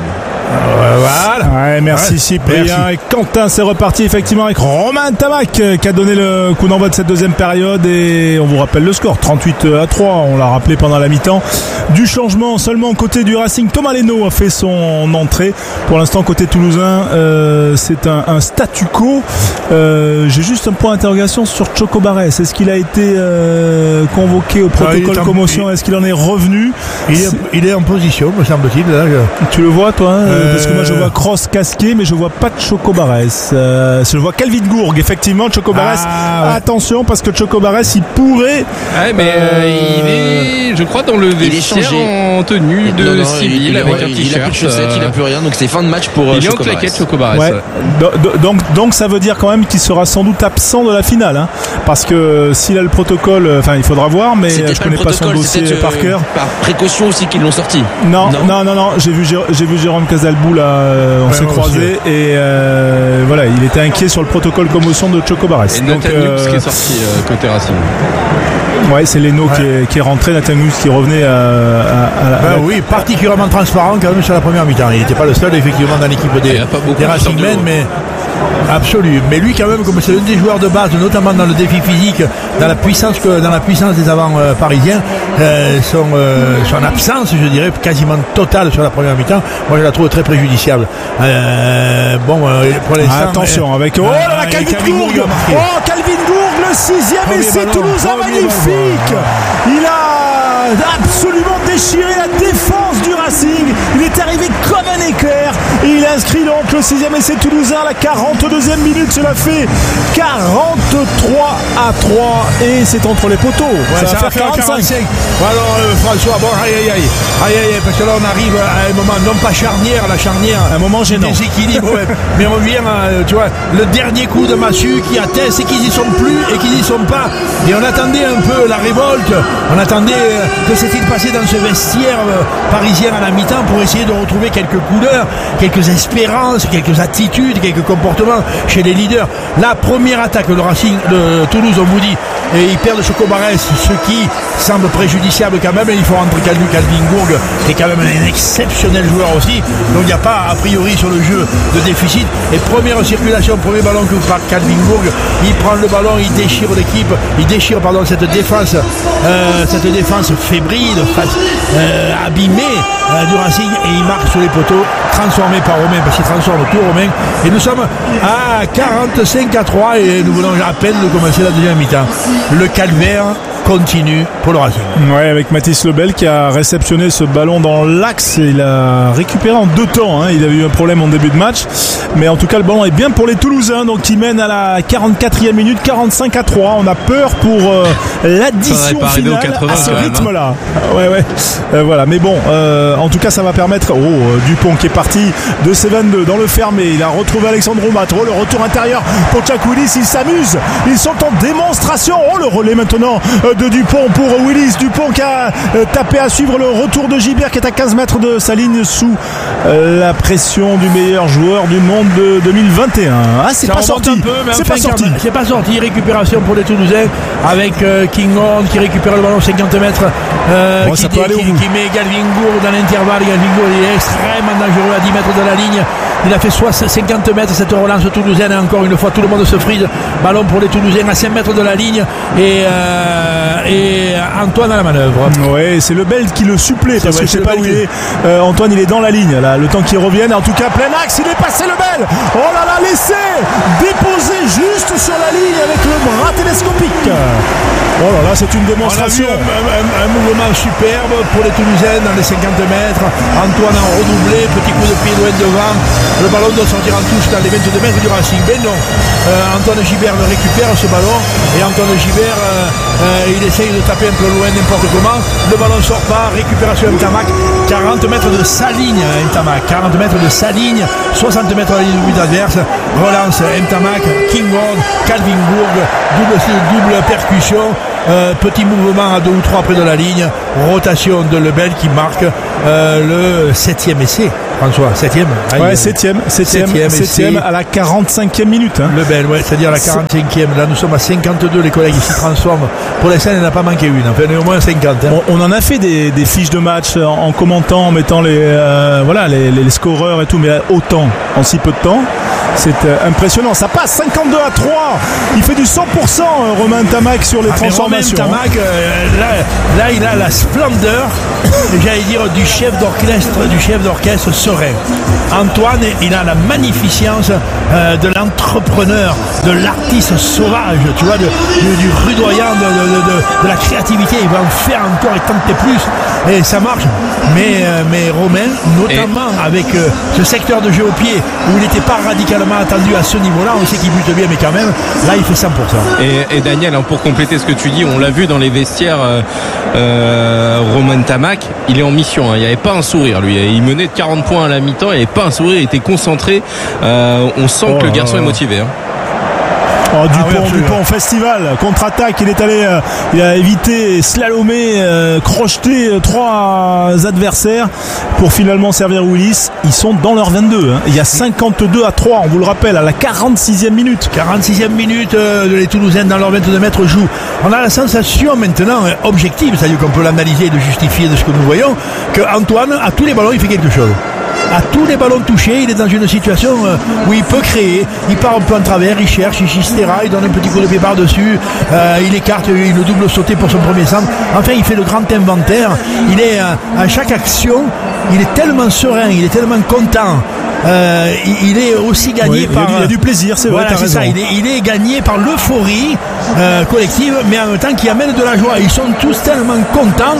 Voilà. Ouais, merci Cyprien. Merci. Et Quentin, c'est reparti effectivement avec Romain Tamac qui a donné le coup d'envoi de cette deuxième période, et on vous rappelle le score 38-3, on l'a rappelé pendant la mi-temps. Du changement seulement côté du Racing, Thomas Leno a fait son entrée. Pour l'instant côté toulousain, c'est un statu quo. J'ai juste un point d'interrogation sur Choco Barres. Est-ce qu'il a été convoqué au protocole commotion? Est-ce qu'il en est revenu? Il est en position, me semble-t-il. Là, tu le vois toi, hein? Parce que moi je vois Cross casqué, mais je vois pas de Choco Barres. Je vois Calvin Gourg, effectivement. Choco Barres, ouais. Attention, parce que Choco Barres il pourrait. Ouais, mais il est, je crois, dans le vestiaire en tenue de civil avec un t-shirt. Il a plus de chaussettes, il a plus rien, donc c'est fin de match pour Choco Barres. Il est en claquette, Choco Barres. Ouais. Donc ça veut dire quand même qu'il sera sans doute absent de la finale, hein, parce que s'il a le protocole, enfin il faudra voir, mais je connais pas son dossier par cœur. Par précaution aussi qu'ils l'ont sorti. Non. J'ai vu Jérôme Casalbou là, on s'est croisés et voilà, il était inquiet sur le protocole commotion de Choco Barres. Et Nathan Hughes qui est sorti côté Racing. Ouais, c'est Leno qui est rentré, Nathan Hughes qui revenait oui, particulièrement transparent quand même sur la première mi-temps. Il n'était pas le seul effectivement dans l'équipe des Racing Men, mais absolu. Mais lui quand même, comme c'est l'un des joueurs de base, notamment dans le défi physique, dans la puissance des avants parisiens, son absence, je dirais, quasiment totale sur la première mi-temps, moi je la trouve très préjudiciable. Pour l'instant, attention avec Calvin Gourg. Calvin Gourg, le 6e essai toulousain magnifique. Il a absolument déchiré la défense du Racing. Il est arrivé comme un éclair et il inscrit donc le 6e essai toulousain à la 42e minute. Cela fait 43-3 et c'est entre les poteaux. Ouais, ça va faire 45. Alors François, bon aïe, parce que là on arrive à un moment non pas charnière, un moment gênant, déséquilibre, ouais. Mais on vient, tu vois, le dernier coup de massue qui atteint, c'est qu'ils y sont plus et qu'ils y sont pas. Et on attendait un peu la révolte, on attendait que s'est-il passé dans ce vestiaire parisien à la mi-temps pour essayer de retrouver quelques couleurs, quelques espérances, quelques attitudes, quelques comportements chez les leaders. La première attaque de Racing de Toulouse, on vous dit, et ils perdent Choco Barres, ce qui semble préjudiciable quand même, et il faut rentrer Calvin Gourg, qui est quand même un exceptionnel joueur aussi, donc il n'y a pas a priori sur le jeu de déficit. Et première circulation, premier ballon que par Calvin Gourg, il prend le ballon, il déchire l'équipe, cette défense fébrile, abîmée du Racing, et il marque sur les poteaux, transformé par Romain, parce qu'il transforme tout Romain, et nous sommes à 45-3 et nous venons à peine de commencer la deuxième mi-temps. Le calvaire continue pour le Racing. Ouais, avec Mathis Lebel qui a réceptionné ce ballon dans l'axe. Il a récupéré en 2 temps. Il avait eu un problème en début de match. Mais en tout cas, le ballon est bien pour les Toulousains. Donc, qui mènent à la 44e minute, 45-3. On a peur pour l'addition finale à ce rythme-là. Ouais. Voilà. Mais bon, en tout cas, ça va permettre... Dupont qui est parti de C22 dans le fermé. Il a retrouvé Alexandro Matro. Le retour intérieur pour Jack Willis. Ils s'amusent. Ils sont en démonstration. Le relais maintenant de Dupont pour Willis. Dupont qui a tapé à suivre le retour de Gibert qui est à 15 mètres de sa ligne sous la pression du meilleur joueur du monde de 2021. C'est pas sorti. C'est pas sorti. Récupération pour les Toulousains avec Kinghorn qui récupère le ballon 50 mètres. Qui met Galvingour dans l'intervalle. Galvingour il est extrêmement dangereux à 10 mètres de la ligne. Il a fait 50 mètres cette relance toulousaine. Et encore une fois, tout le monde se frise. Ballon pour les Toulousains à 5 mètres de la ligne. Et Antoine à la manœuvre. Ouais, c'est Lebel qui le supplée parce que je sais pas où il est. Antoine, il est dans la ligne là. Le temps qu'il revienne. En tout cas, plein axe. Il est passé Lebel. Oh là là, laissé déposé juste sur la ligne avec le bras télescopique. Oh là là, c'est une démonstration. On a vu un mouvement superbe pour les Toulousains dans les 50 mètres. Antoine a redoublé, petit coup de pied loin devant. Le ballon doit sortir en touche dans les 22 mètres du Racing. Mais non, Antoine Gibert le récupère ce ballon. Et Antoine Gibert, il essaye de taper un peu loin n'importe comment. Le ballon sort pas, récupération Ntamak. 40 mètres de sa ligne, Ntamak. 40 mètres de sa ligne, 60 mètres à la ligne du but adverse. Relance Ntamak, Kinghorn, Calvinbourg, double percussion. Petit mouvement à 2 ou 3 près de la ligne. Rotation de Lebel qui marque le 7e essai. François, 7e. Ouais, 7e à la 45e minute. Lebel, c'est-à-dire à la 45e. Là, nous sommes à 52. Les collègues ici transforment. Pour l'instant, il n'en a pas manqué une. Enfin, il y en a au moins 50. On en a fait des fiches de match en commentant, en mettant les scoreurs et tout, mais autant en si peu de temps. C'est impressionnant. Ça passe 52 à 3. Il fait du 100%, Romain Ntamak sur les transformations. Romain Ntamak, là, il a la splendeur, j'allais dire, du chef d'orchestre serein. Antoine, il a la magnificence de l'entrepreneur, de l'artiste sauvage, tu vois, du rudoyant, de la créativité. Il va en faire encore et tenter plus. Et ça marche. Mais Romain, notamment avec ce secteur de jeu au pied, où il n'était pas radicalement attendu à ce niveau-là, on sait qu'il bute bien, mais quand même, là, il fait 100%. Et Daniel, pour compléter ce que tu dis, on l'a vu dans les vestiaires, Romain Ntamak, il est en mission. Il n'y avait pas un sourire, lui. Il menait de 40 points à la mi-temps, il n'y avait pas un sourire, il était concentré. On sent que le garçon est motivé. Dupont festival, contre-attaque, il a évité, slalomé, crocheté 3 adversaires pour finalement servir Willis. Ils sont dans leur 22. Il y a 52 à 3, on vous le rappelle, à la 46e minute. 46e minute, les Toulousains dans leur 22 mètres jouent. On a la sensation maintenant objective, c'est-à-dire qu'on peut l'analyser et le justifier de ce que nous voyons, que Antoine, à tous les ballons, il fait quelque chose. À tous les ballons touchés, il est dans une situation où il peut créer, il part un peu en travers, il cherche, il chistera, il donne un petit coup de pied par-dessus, il écarte, il le double sauté pour son premier centre. Enfin, il fait le grand inventaire. Il est à chaque action, il est tellement serein, il est tellement content. Il est aussi gagné par... Il a du plaisir, c'est vrai, t'as raison. Ça, il est gagné par l'euphorie collective, mais en même temps qui amène de la joie. Ils sont tous tellement contents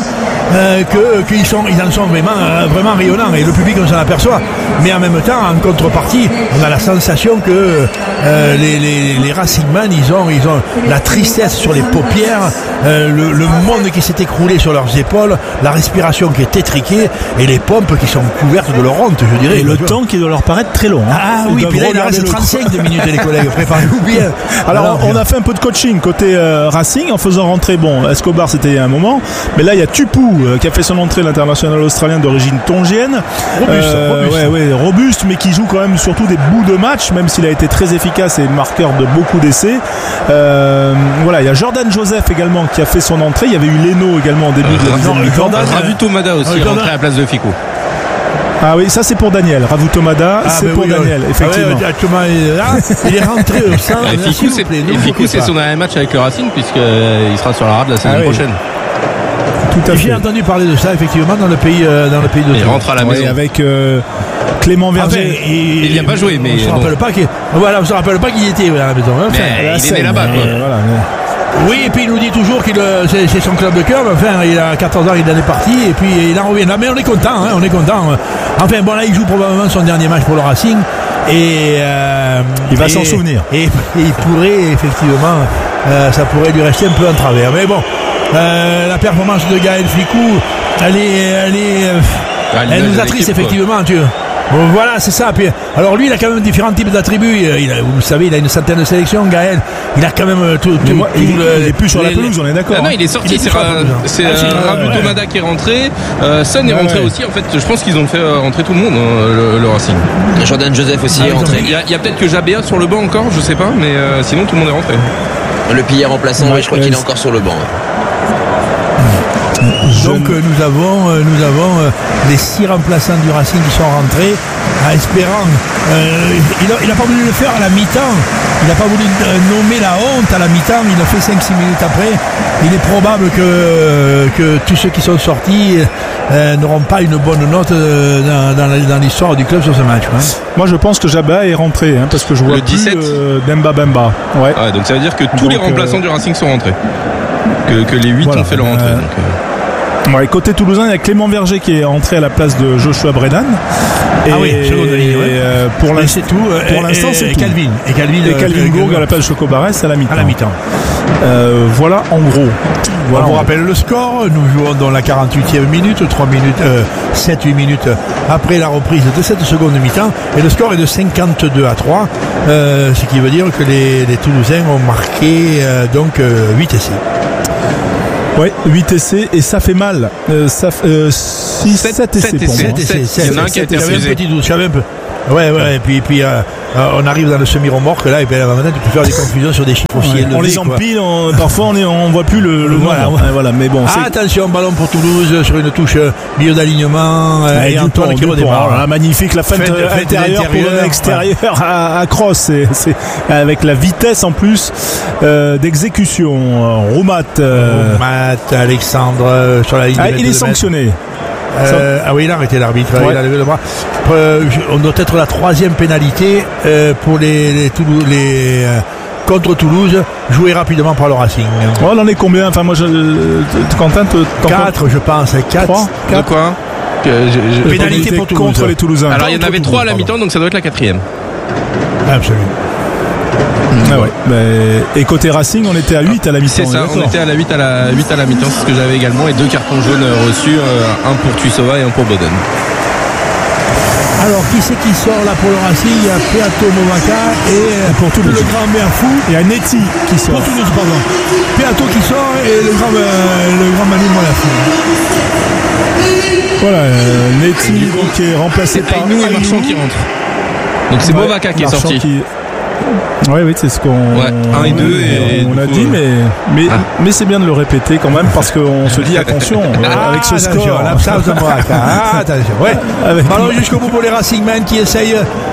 qu'ils en sont vraiment rayonnants, et le public on s'en aperçoit. Mais en même temps, en contrepartie, on a la sensation que les Racingman, ils ont la tristesse sur les paupières, le monde qui s'est écroulé sur leurs épaules, la respiration qui est étriquée et les pompes qui sont couvertes de leur honte, je dirais. Et le temps qui doit leur paraître très long. Ah oui, puis là il reste 35 minutes, les collègues, préparez-vous bien. Alors on a fait un peu de coaching côté Racing en faisant rentrer, Escobar c'était il y a un moment, mais là il y a Tupou qui a fait son entrée, l'international australien d'origine tongienne. Robuste, mais qui joue quand même surtout des bouts de match, même s'il a été très efficace et marqueur de beaucoup d'essais. Il y a Jordan Joseph également qui a fait son entrée. Il y avait eu Leno également en début de deuxième mi-temps. Ravu Tomada aussi rentré à la place de Ficou. Ah oui, ça c'est pour Daniel. Ravu Tomada, c'est pour Daniel, effectivement. Il est rentré au sein. Ficou, c'est son dernier match avec le Racing, puisqu'il sera sur la rade la saison prochaine. Tout à fait. J'ai entendu parler de ça effectivement dans le pays de. Il rentre à la maison avec Clément Verger. Il n'y a pas joué, mais on ne se rappelle pas qu'il était à la maison. Mais il est né là-bas. Oui, et puis il nous dit toujours qu'il c'est son club de cœur. Enfin, il a 14 ans, il en est parti, et puis il en revient là. Mais on est content, on est content. Enfin, bon, là, il joue probablement son dernier match pour le Racing, et il va s'en souvenir. Et il pourrait effectivement, ça pourrait lui rester un peu en travers. Mais bon, la performance de Gaël Fickou, elle nous attriste effectivement, tu vois. Bon, voilà, c'est ça. Puis, alors lui, il a quand même différents types d'attributs. Vous savez, il a une centaine de sélections, Gaël. Il a quand même il est plus sur la pelouse, on est d'accord. Ah non, il est sorti. C'est Rabou Tomada qui est rentré. Son est rentré aussi. En fait, je pense qu'ils ont fait rentrer tout le monde, le Racing. Jordan Joseph aussi est rentré. Il y a peut-être que Jabéa sur le banc encore, je sais pas, mais sinon tout le monde est rentré. Le pilier remplaçant, je crois qu'il est encore sur le banc. Donc nous avons les 6 remplaçants du Racing qui sont rentrés, espérant. Il n'a pas voulu le faire à la mi-temps. Il n'a pas voulu nommer la honte à la mi-temps. Il l'a fait 5-6 minutes après. Il est probable que tous ceux qui sont sortis n'auront pas une bonne note dans l'histoire du club sur ce match. Hein. Moi, je pense que Jabba est rentré, parce que je vois le 17. plus Demba Bemba. Ouais, donc ça veut dire que tous les remplaçants du Racing sont rentrés. Que les 8 ont fait leur entrée. Ouais, côté toulousain, il y a Clément Verger qui est entré à la place de Joshua Brennan. Seconde ligne, pour l'instant, c'est tout. Et Calvin Gourg à la place de Choco Barès à la mi-temps. Voilà en gros. Voilà, on vous rappelle le score. Nous jouons dans la 48e minute, 7-8 minutes après la reprise de cette seconde mi-temps. Et le score est de 52-3. Ce qui veut dire que les Toulousains ont marqué 8 essais. Ouais, 8 essais et ça fait mal. 7 essais pour moi. Il y en a un qui a été refusé. Ouais, et puis on arrive dans le semi-remorque là, et puis maintenant tu peux faire des confusions sur des chiffres aussi élevés. On les empile, parfois on voit plus le voilà, mais bon. Attention, ballon pour Toulouse sur une touche milieu d'alignement et Antoine qui redémarre. Magnifique, la feinte intérieure pour le extérieur à Cross, c'est avec la vitesse en plus d'exécution. Roumat, Alexandre sur la ligne. Il est sanctionné. Il a arrêté l'arbitre, il a levé le bras. On doit être la 3e pénalité pour les contre Toulouse, joué rapidement par le Racing. On en est combien? Enfin, moi, Quentin, 4, je pense. 4. De quoi? Pénalité pour Toulouse. Contre les Toulousains. Alors, il y en avait 3 à la mi-temps, donc ça doit être la 4e. Absolument. Et côté Racing, on était à 8 à la mi-temps. C'est ça, on était à la 8 à la mi-temps, c'est ce que j'avais également, et 2 cartons jaunes reçus, un pour Tuisova et un pour Boden. Alors, qui c'est qui sort là pour le Racing? Il y a Peato Movaka et pour Toulouse, le grand Merfou. Il y a Neti qui sort. Pour Toulouse, pardon. Peato qui sort et le grand Manu Merfou. Voilà, Neti qui est remplacé par nous et Marchand qui rentre. Donc c'est Movaka qui est sorti. Oui, c'est ce qu'on 1 et 2 on a dit, mais c'est bien de le répéter quand même parce qu'on se dit attention avec ce score. L'absence de Moraka. Attention, ballon jusqu'au bout pour les Racingmen qui essayent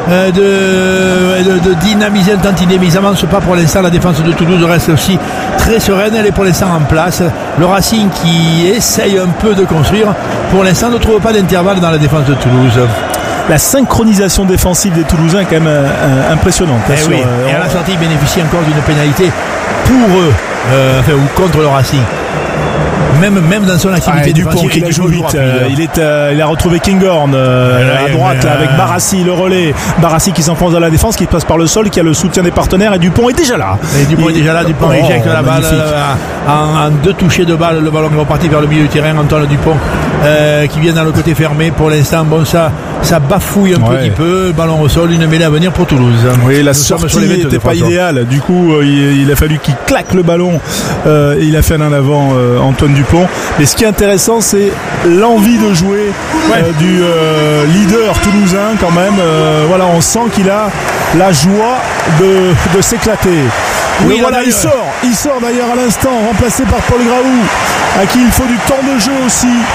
de dynamiser un tantinet, mais ils n'avancent pas pour l'instant. La défense de Toulouse reste aussi très sereine, elle est pour l'instant en place. Le Racing qui essaye un peu de construire, pour l'instant ne trouve pas d'intervalle dans la défense de Toulouse. La synchronisation défensive des Toulousains est quand même impressionnante. Et à la sortie, ils bénéficient encore d'une pénalité pour eux, ou contre le Racing. Même dans son activité Dupont qui joue vite, il a retrouvé Kinghorn à droite avec Barassi, le relais. Barassi qui s'enfonce dans la défense, qui passe par le sol, qui a le soutien des partenaires, et Dupont est déjà là. Dupont éjecte la balle en 2 touchés de balle. Le ballon est reparti vers le milieu du terrain. Antoine Dupont qui vient dans le côté fermé. Pour l'instant, ça bafouille un petit peu. Ballon au sol, une mêlée à venir pour Toulouse. Oui, la sortie n'était pas idéale. Du coup, il a fallu qu'il claque le ballon. Il a fait un en avant Antoine Dupont. Mais ce qui est intéressant, c'est l'envie de jouer du leader toulousain quand même. On sent qu'il a la joie de s'éclater. Oui, il sort d'ailleurs à l'instant, remplacé par Paul Graou, à qui il faut du temps de jeu aussi.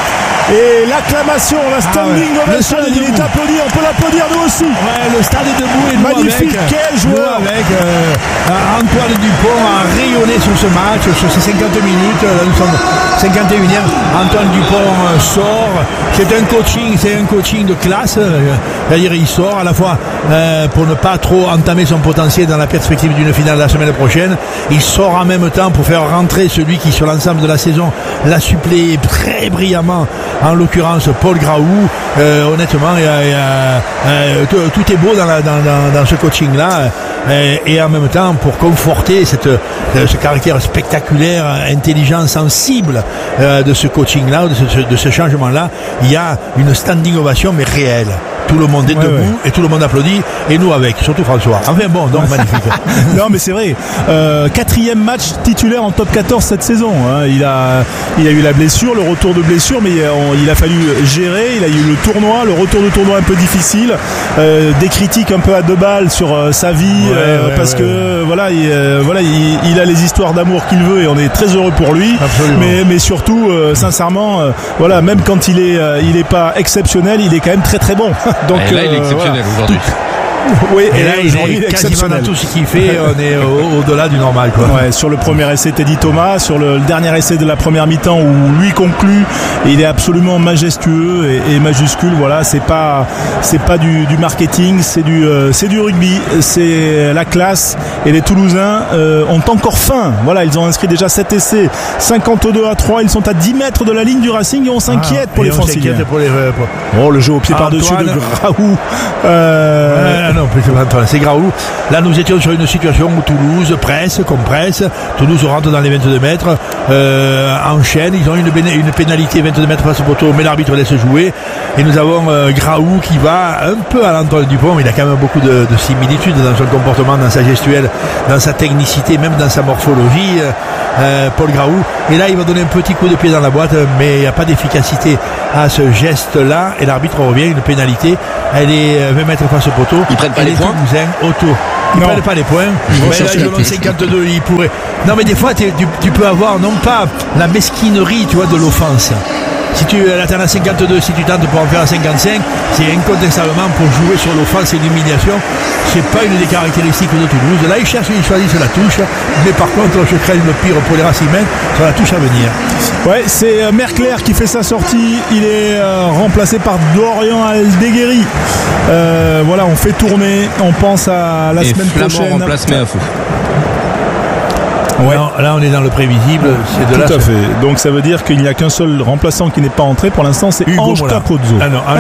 Et l'acclamation, la standing ovation, il est applaudi, on peut l'applaudir nous aussi. Ouais, le stade est debout et magnifique, quel joueur Antoine Dupont a rayonné sur ce match, sur ces 50 minutes. Là, nous sommes 51e. Antoine Dupont sort. C'est un coaching de classe. C'est-à-dire, il sort à la fois pour ne pas trop entamer son potentiel dans la perspective d'une finale la semaine prochaine. Il sort en même temps pour faire rentrer celui qui, sur l'ensemble de la saison, l'a suppléé très brillamment, en l'occurrence Paul Graou. Honnêtement, tout est beau dans ce coaching-là. Et en même temps, pour conforter ce caractère spectaculaire, intelligent, sensible de ce coaching-là, de ce changement-là, il y a une standing ovation, mais réelle. Tout le monde est debout et tout le monde applaudit, et nous avec, surtout François. Enfin bon, donc magnifique. Non mais c'est vrai, 4e match titulaire en top 14 cette saison, hein. Il a eu la blessure, le retour de blessure, mais il a fallu gérer. Il a eu le tournoi, le retour de tournoi un peu difficile, des critiques un peu à deux balles sur sa vie, parce que voilà, il a les histoires d'amour qu'il veut et on est très heureux pour lui. Mais surtout, sincèrement, voilà, même quand il est pas exceptionnel, il est quand même très très bon. Donc et là il est exceptionnel aujourd'hui. Oui, et là il est quasiment dans tout ce qu'il fait, on est au-delà du normal, quoi. Ouais, sur le premier essai Teddy Thomas, sur le dernier essai de la première mi-temps où lui conclut, il est absolument majestueux et majuscule. Voilà, c'est pas du marketing, c'est du rugby, c'est la classe. Et les Toulousains ont encore faim. Voilà, ils ont inscrit déjà 7 essais, 52-3, ils sont à 10 mètres de la ligne du Racing et on s'inquiète pour les Franciliens. Oh, le jeu au pied par-dessus de Graou. Non, c'est Graou. Là, nous étions sur une situation où Toulouse compresse. Toulouse rentre dans les 22 mètres, enchaîne. Ils ont une pénalité 22 mètres face au poteau, mais l'arbitre laisse jouer. Et nous avons Graou qui va un peu à l'Antoine Dupont. Il a quand même beaucoup de similitudes dans son comportement, dans sa gestuelle, dans sa technicité, même dans sa morphologie. Paul Graou. Et là, il va donner un petit coup de pied dans la boîte, mais il n'y a pas d'efficacité à ce geste-là. Et l'arbitre revient, une pénalité. Elle est 20 mètres face au poteau. Ils prennent pas les points. Ils prennent pas les points. Mais là, Jolon 52, il pourrait. Non, mais des fois, tu peux avoir non pas la mesquinerie, tu vois, de l'offense. Si tu atteins à 52, si tu tentes pour en faire à 55, c'est incontestablement pour jouer sur l'offense et l'humiliation. C'est pas une des caractéristiques de Toulouse. Là, ils choisissent la touche, mais par contre, je crains le pire pour les Racingmen sur la touche à venir. Ouais, c'est Mercler qui fait sa sortie. Il est remplacé par Dorian Aldeguerri. Voilà, on fait tourner. On pense à la semaine prochaine. Remplace Méafou. Ouais. Là, on est dans le prévisible. C'est de tout à fait. Donc, ça veut dire qu'il n'y a qu'un seul remplaçant qui n'est pas entré pour l'instant, c'est Ange Capozzo. Ah non,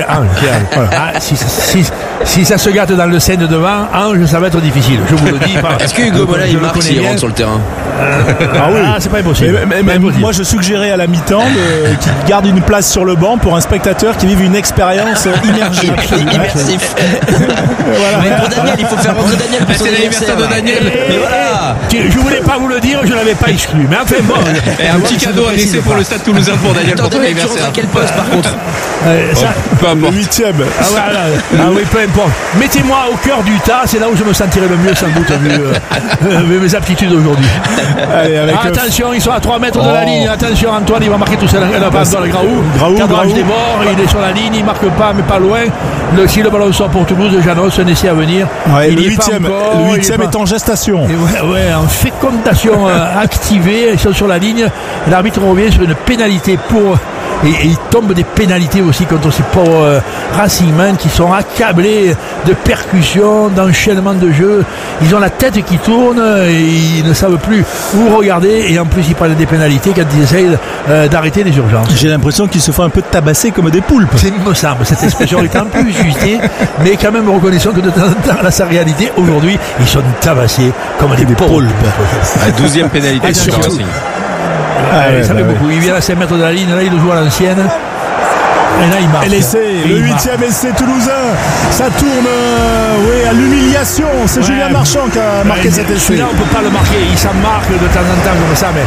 si ça se gâte dans le scène de devant, Ange, ça va être difficile. Je vous le dis. Est-ce que Hugo Mola il marque s'il rentre sur le terrain? C'est pas impossible. Mais moi, je suggérais à la mi-temps qu'il garde une place sur le banc pour un spectateur qui vive une expérience immersive. Voilà. Mais pour Daniel, il faut faire rentrer Daniel pour son anniversaire de Daniel. Mais voilà. Je voulais pas vous le dire, je l'avais pas exclu. Mais enfin bon. Et un petit cadeau à laisser pour le Stade Toulousain pour Daniel pour ton anniversaire. À quel poste par contre? Peu importe. Le 8e. Oui, peu importe. Mettez-moi au cœur du tas, c'est là où je me sentirai le mieux sans doute vu mes aptitudes aujourd'hui. Attention, ils sont à 3 mètres de la ligne. Attention, Antoine, il va marquer tout seul. Dans le Graou. Cadrage des bords, il est sur la ligne, il marque pas, mais pas loin. Si le ballon sort pour Toulouse, Janos, un essai à venir. Ouais, le 8e est en gestation. En fécondation activée, ils sont sur la ligne. L'arbitre revient sur une pénalité pour. Et il tombe des pénalités aussi contre ces pauvres Racingmen qui sont accablés de percussions, d'enchaînements de jeux. Ils ont la tête qui tourne et ils ne savent plus où regarder. Et en plus, ils prennent des pénalités quand ils essayent d'arrêter les urgences. J'ai l'impression qu'ils se font un peu tabasser comme des poulpes. Il me semble. Cette expression est un peu usitée, mais quand même reconnaissons que de temps en temps, là, sa réalité, aujourd'hui, ils sont tabassés comme des poulpes. La 12e pénalité sur le Racing. Ça fait beaucoup. Il vient à 5 mètres de la ligne, là il joue à l'ancienne. Et là il marque. Et l'essai, le 8e essai toulousain, ça tourne à l'humiliation. C'est Julien Marchand qui a marqué cet essai. Celui-là on peut pas le marquer, il s'en marque de temps en temps comme ça, mais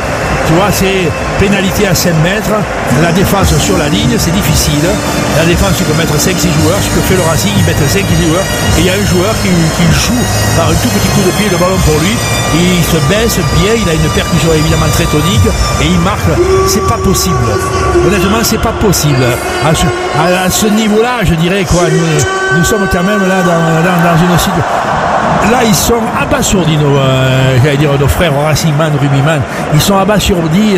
Tu vois, c'est pénalité à 5 mètres, la défense sur la ligne, c'est difficile. La défense, tu peux mettre 5-6 joueurs, ce que fait le Racing, ils mettent 5-6 joueurs, et il y a un joueur qui joue par un tout petit coup de pied le ballon pour lui, il se baisse bien, il a une percussion évidemment très tonique, et il marque. C'est pas possible. Honnêtement, c'est pas possible. À ce niveau-là, je dirais, quoi, nous sommes quand même là dans une situation. Là, ils sont abasourdis, nos frères Racingman, Rugbyman. Ils sont abasourdis.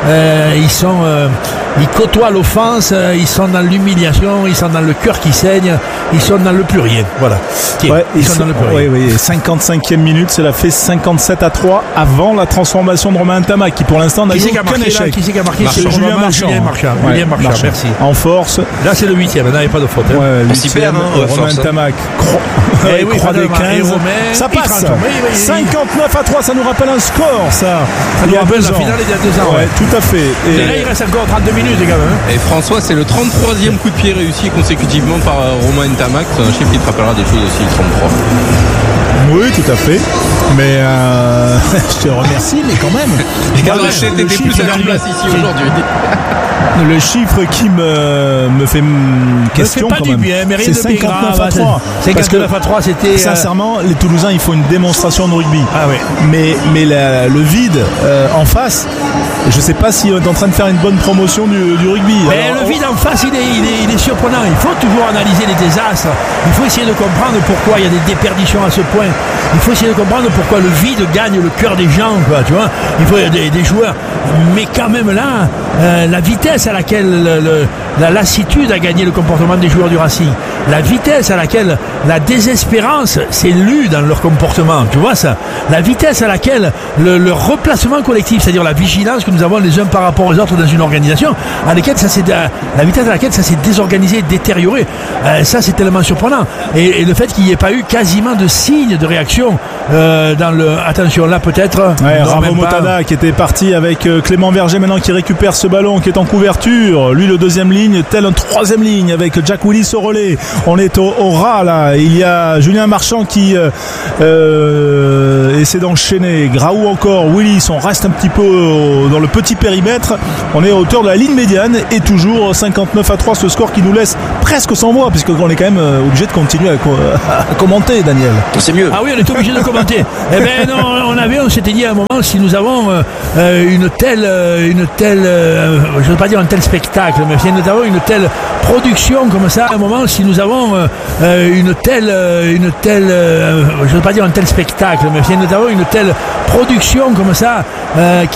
Ils côtoient l'offense. Ils sont dans l'humiliation. Ils sont dans le cœur qui saigne. Ils sont dans le plus rien. Voilà. Ouais, ils sont dans le plus rien. Oui. 55e minute, cela fait 57-3 avant la transformation de Romain Ntamak, qui pour l'instant n'a eu aucun échec. Qui c'est qui a marqué? C'est Julien Marchand. Julien Marchand, merci. En force. Là, c'est le 8e. Là, il n'y a pas de faute. On s'y perd, Romain Ntamak. Croix des 15. Ça passe. 59-3, ça nous rappelle un score, ça. Ça nous rappelle la finale il y a 2 ans. Ouais, tout à fait. Et là, il reste encore 32 minutes, les gars. Et François, c'est le 33e coup de pied réussi consécutivement par Romain Ntamak. C'est un chiffre qui te rappellera des choses aussi, le 33. Oui, tout à fait. Mais je te remercie, mais quand même. T'étais plus à ta place ici aujourd'hui. Le chiffre qui me fait question pas quand du même. bien, mais rien c'est de 59-3. 59-3, c'était. Sincèrement, les Toulousains, il faut une démonstration de rugby. Ah ouais. Mais le vide en face, je sais pas si on est en train de faire une bonne promotion du rugby. Mais alors, le vide en face, il est surprenant. Il faut toujours analyser les désastres. Il faut essayer de comprendre pourquoi il y a des déperditions à ce point. Il faut essayer de comprendre pourquoi le vide gagne le cœur des gens, quoi, tu vois. Il faut des joueurs. Mais quand même là, la vitesse à laquelle la lassitude a gagné le comportement des joueurs du Racing, la vitesse à laquelle la désespérance s'est lue dans leur comportement, tu vois ça, la vitesse à laquelle le replacement collectif, c'est-à-dire la vigilance que nous avons les uns par rapport aux autres dans une organisation, la vitesse à laquelle ça s'est désorganisé, détérioré, ça c'est tellement surprenant. Et le fait qu'il n'y ait pas eu quasiment de signe de réaction attention là peut-être Ravo Motada qui était parti avec Clément Verger maintenant qui récupère ce ballon, qui est en couverture, lui le deuxième ligne, tel un troisième ligne avec Jack Willis au relais. On est au ras là, il y a Julien Marchand qui essaie d'enchaîner, Graou encore, Willis, on reste un petit peu dans le petit périmètre, on est à hauteur de la ligne médiane et toujours 59-3, ce score qui nous laisse presque sans voix puisqu'on est quand même obligé de continuer à commenter, Daniel. C'est mieux. Ah oui, on est obligé de commenter. Eh ben non, on s'était dit à un moment, si nous avons une telle, je ne veux pas dire un tel spectacle, mais si nous avons une telle production comme ça, à un moment, si nous avons une telle, je ne veux pas dire un tel spectacle, mais si nous avons une telle production comme ça,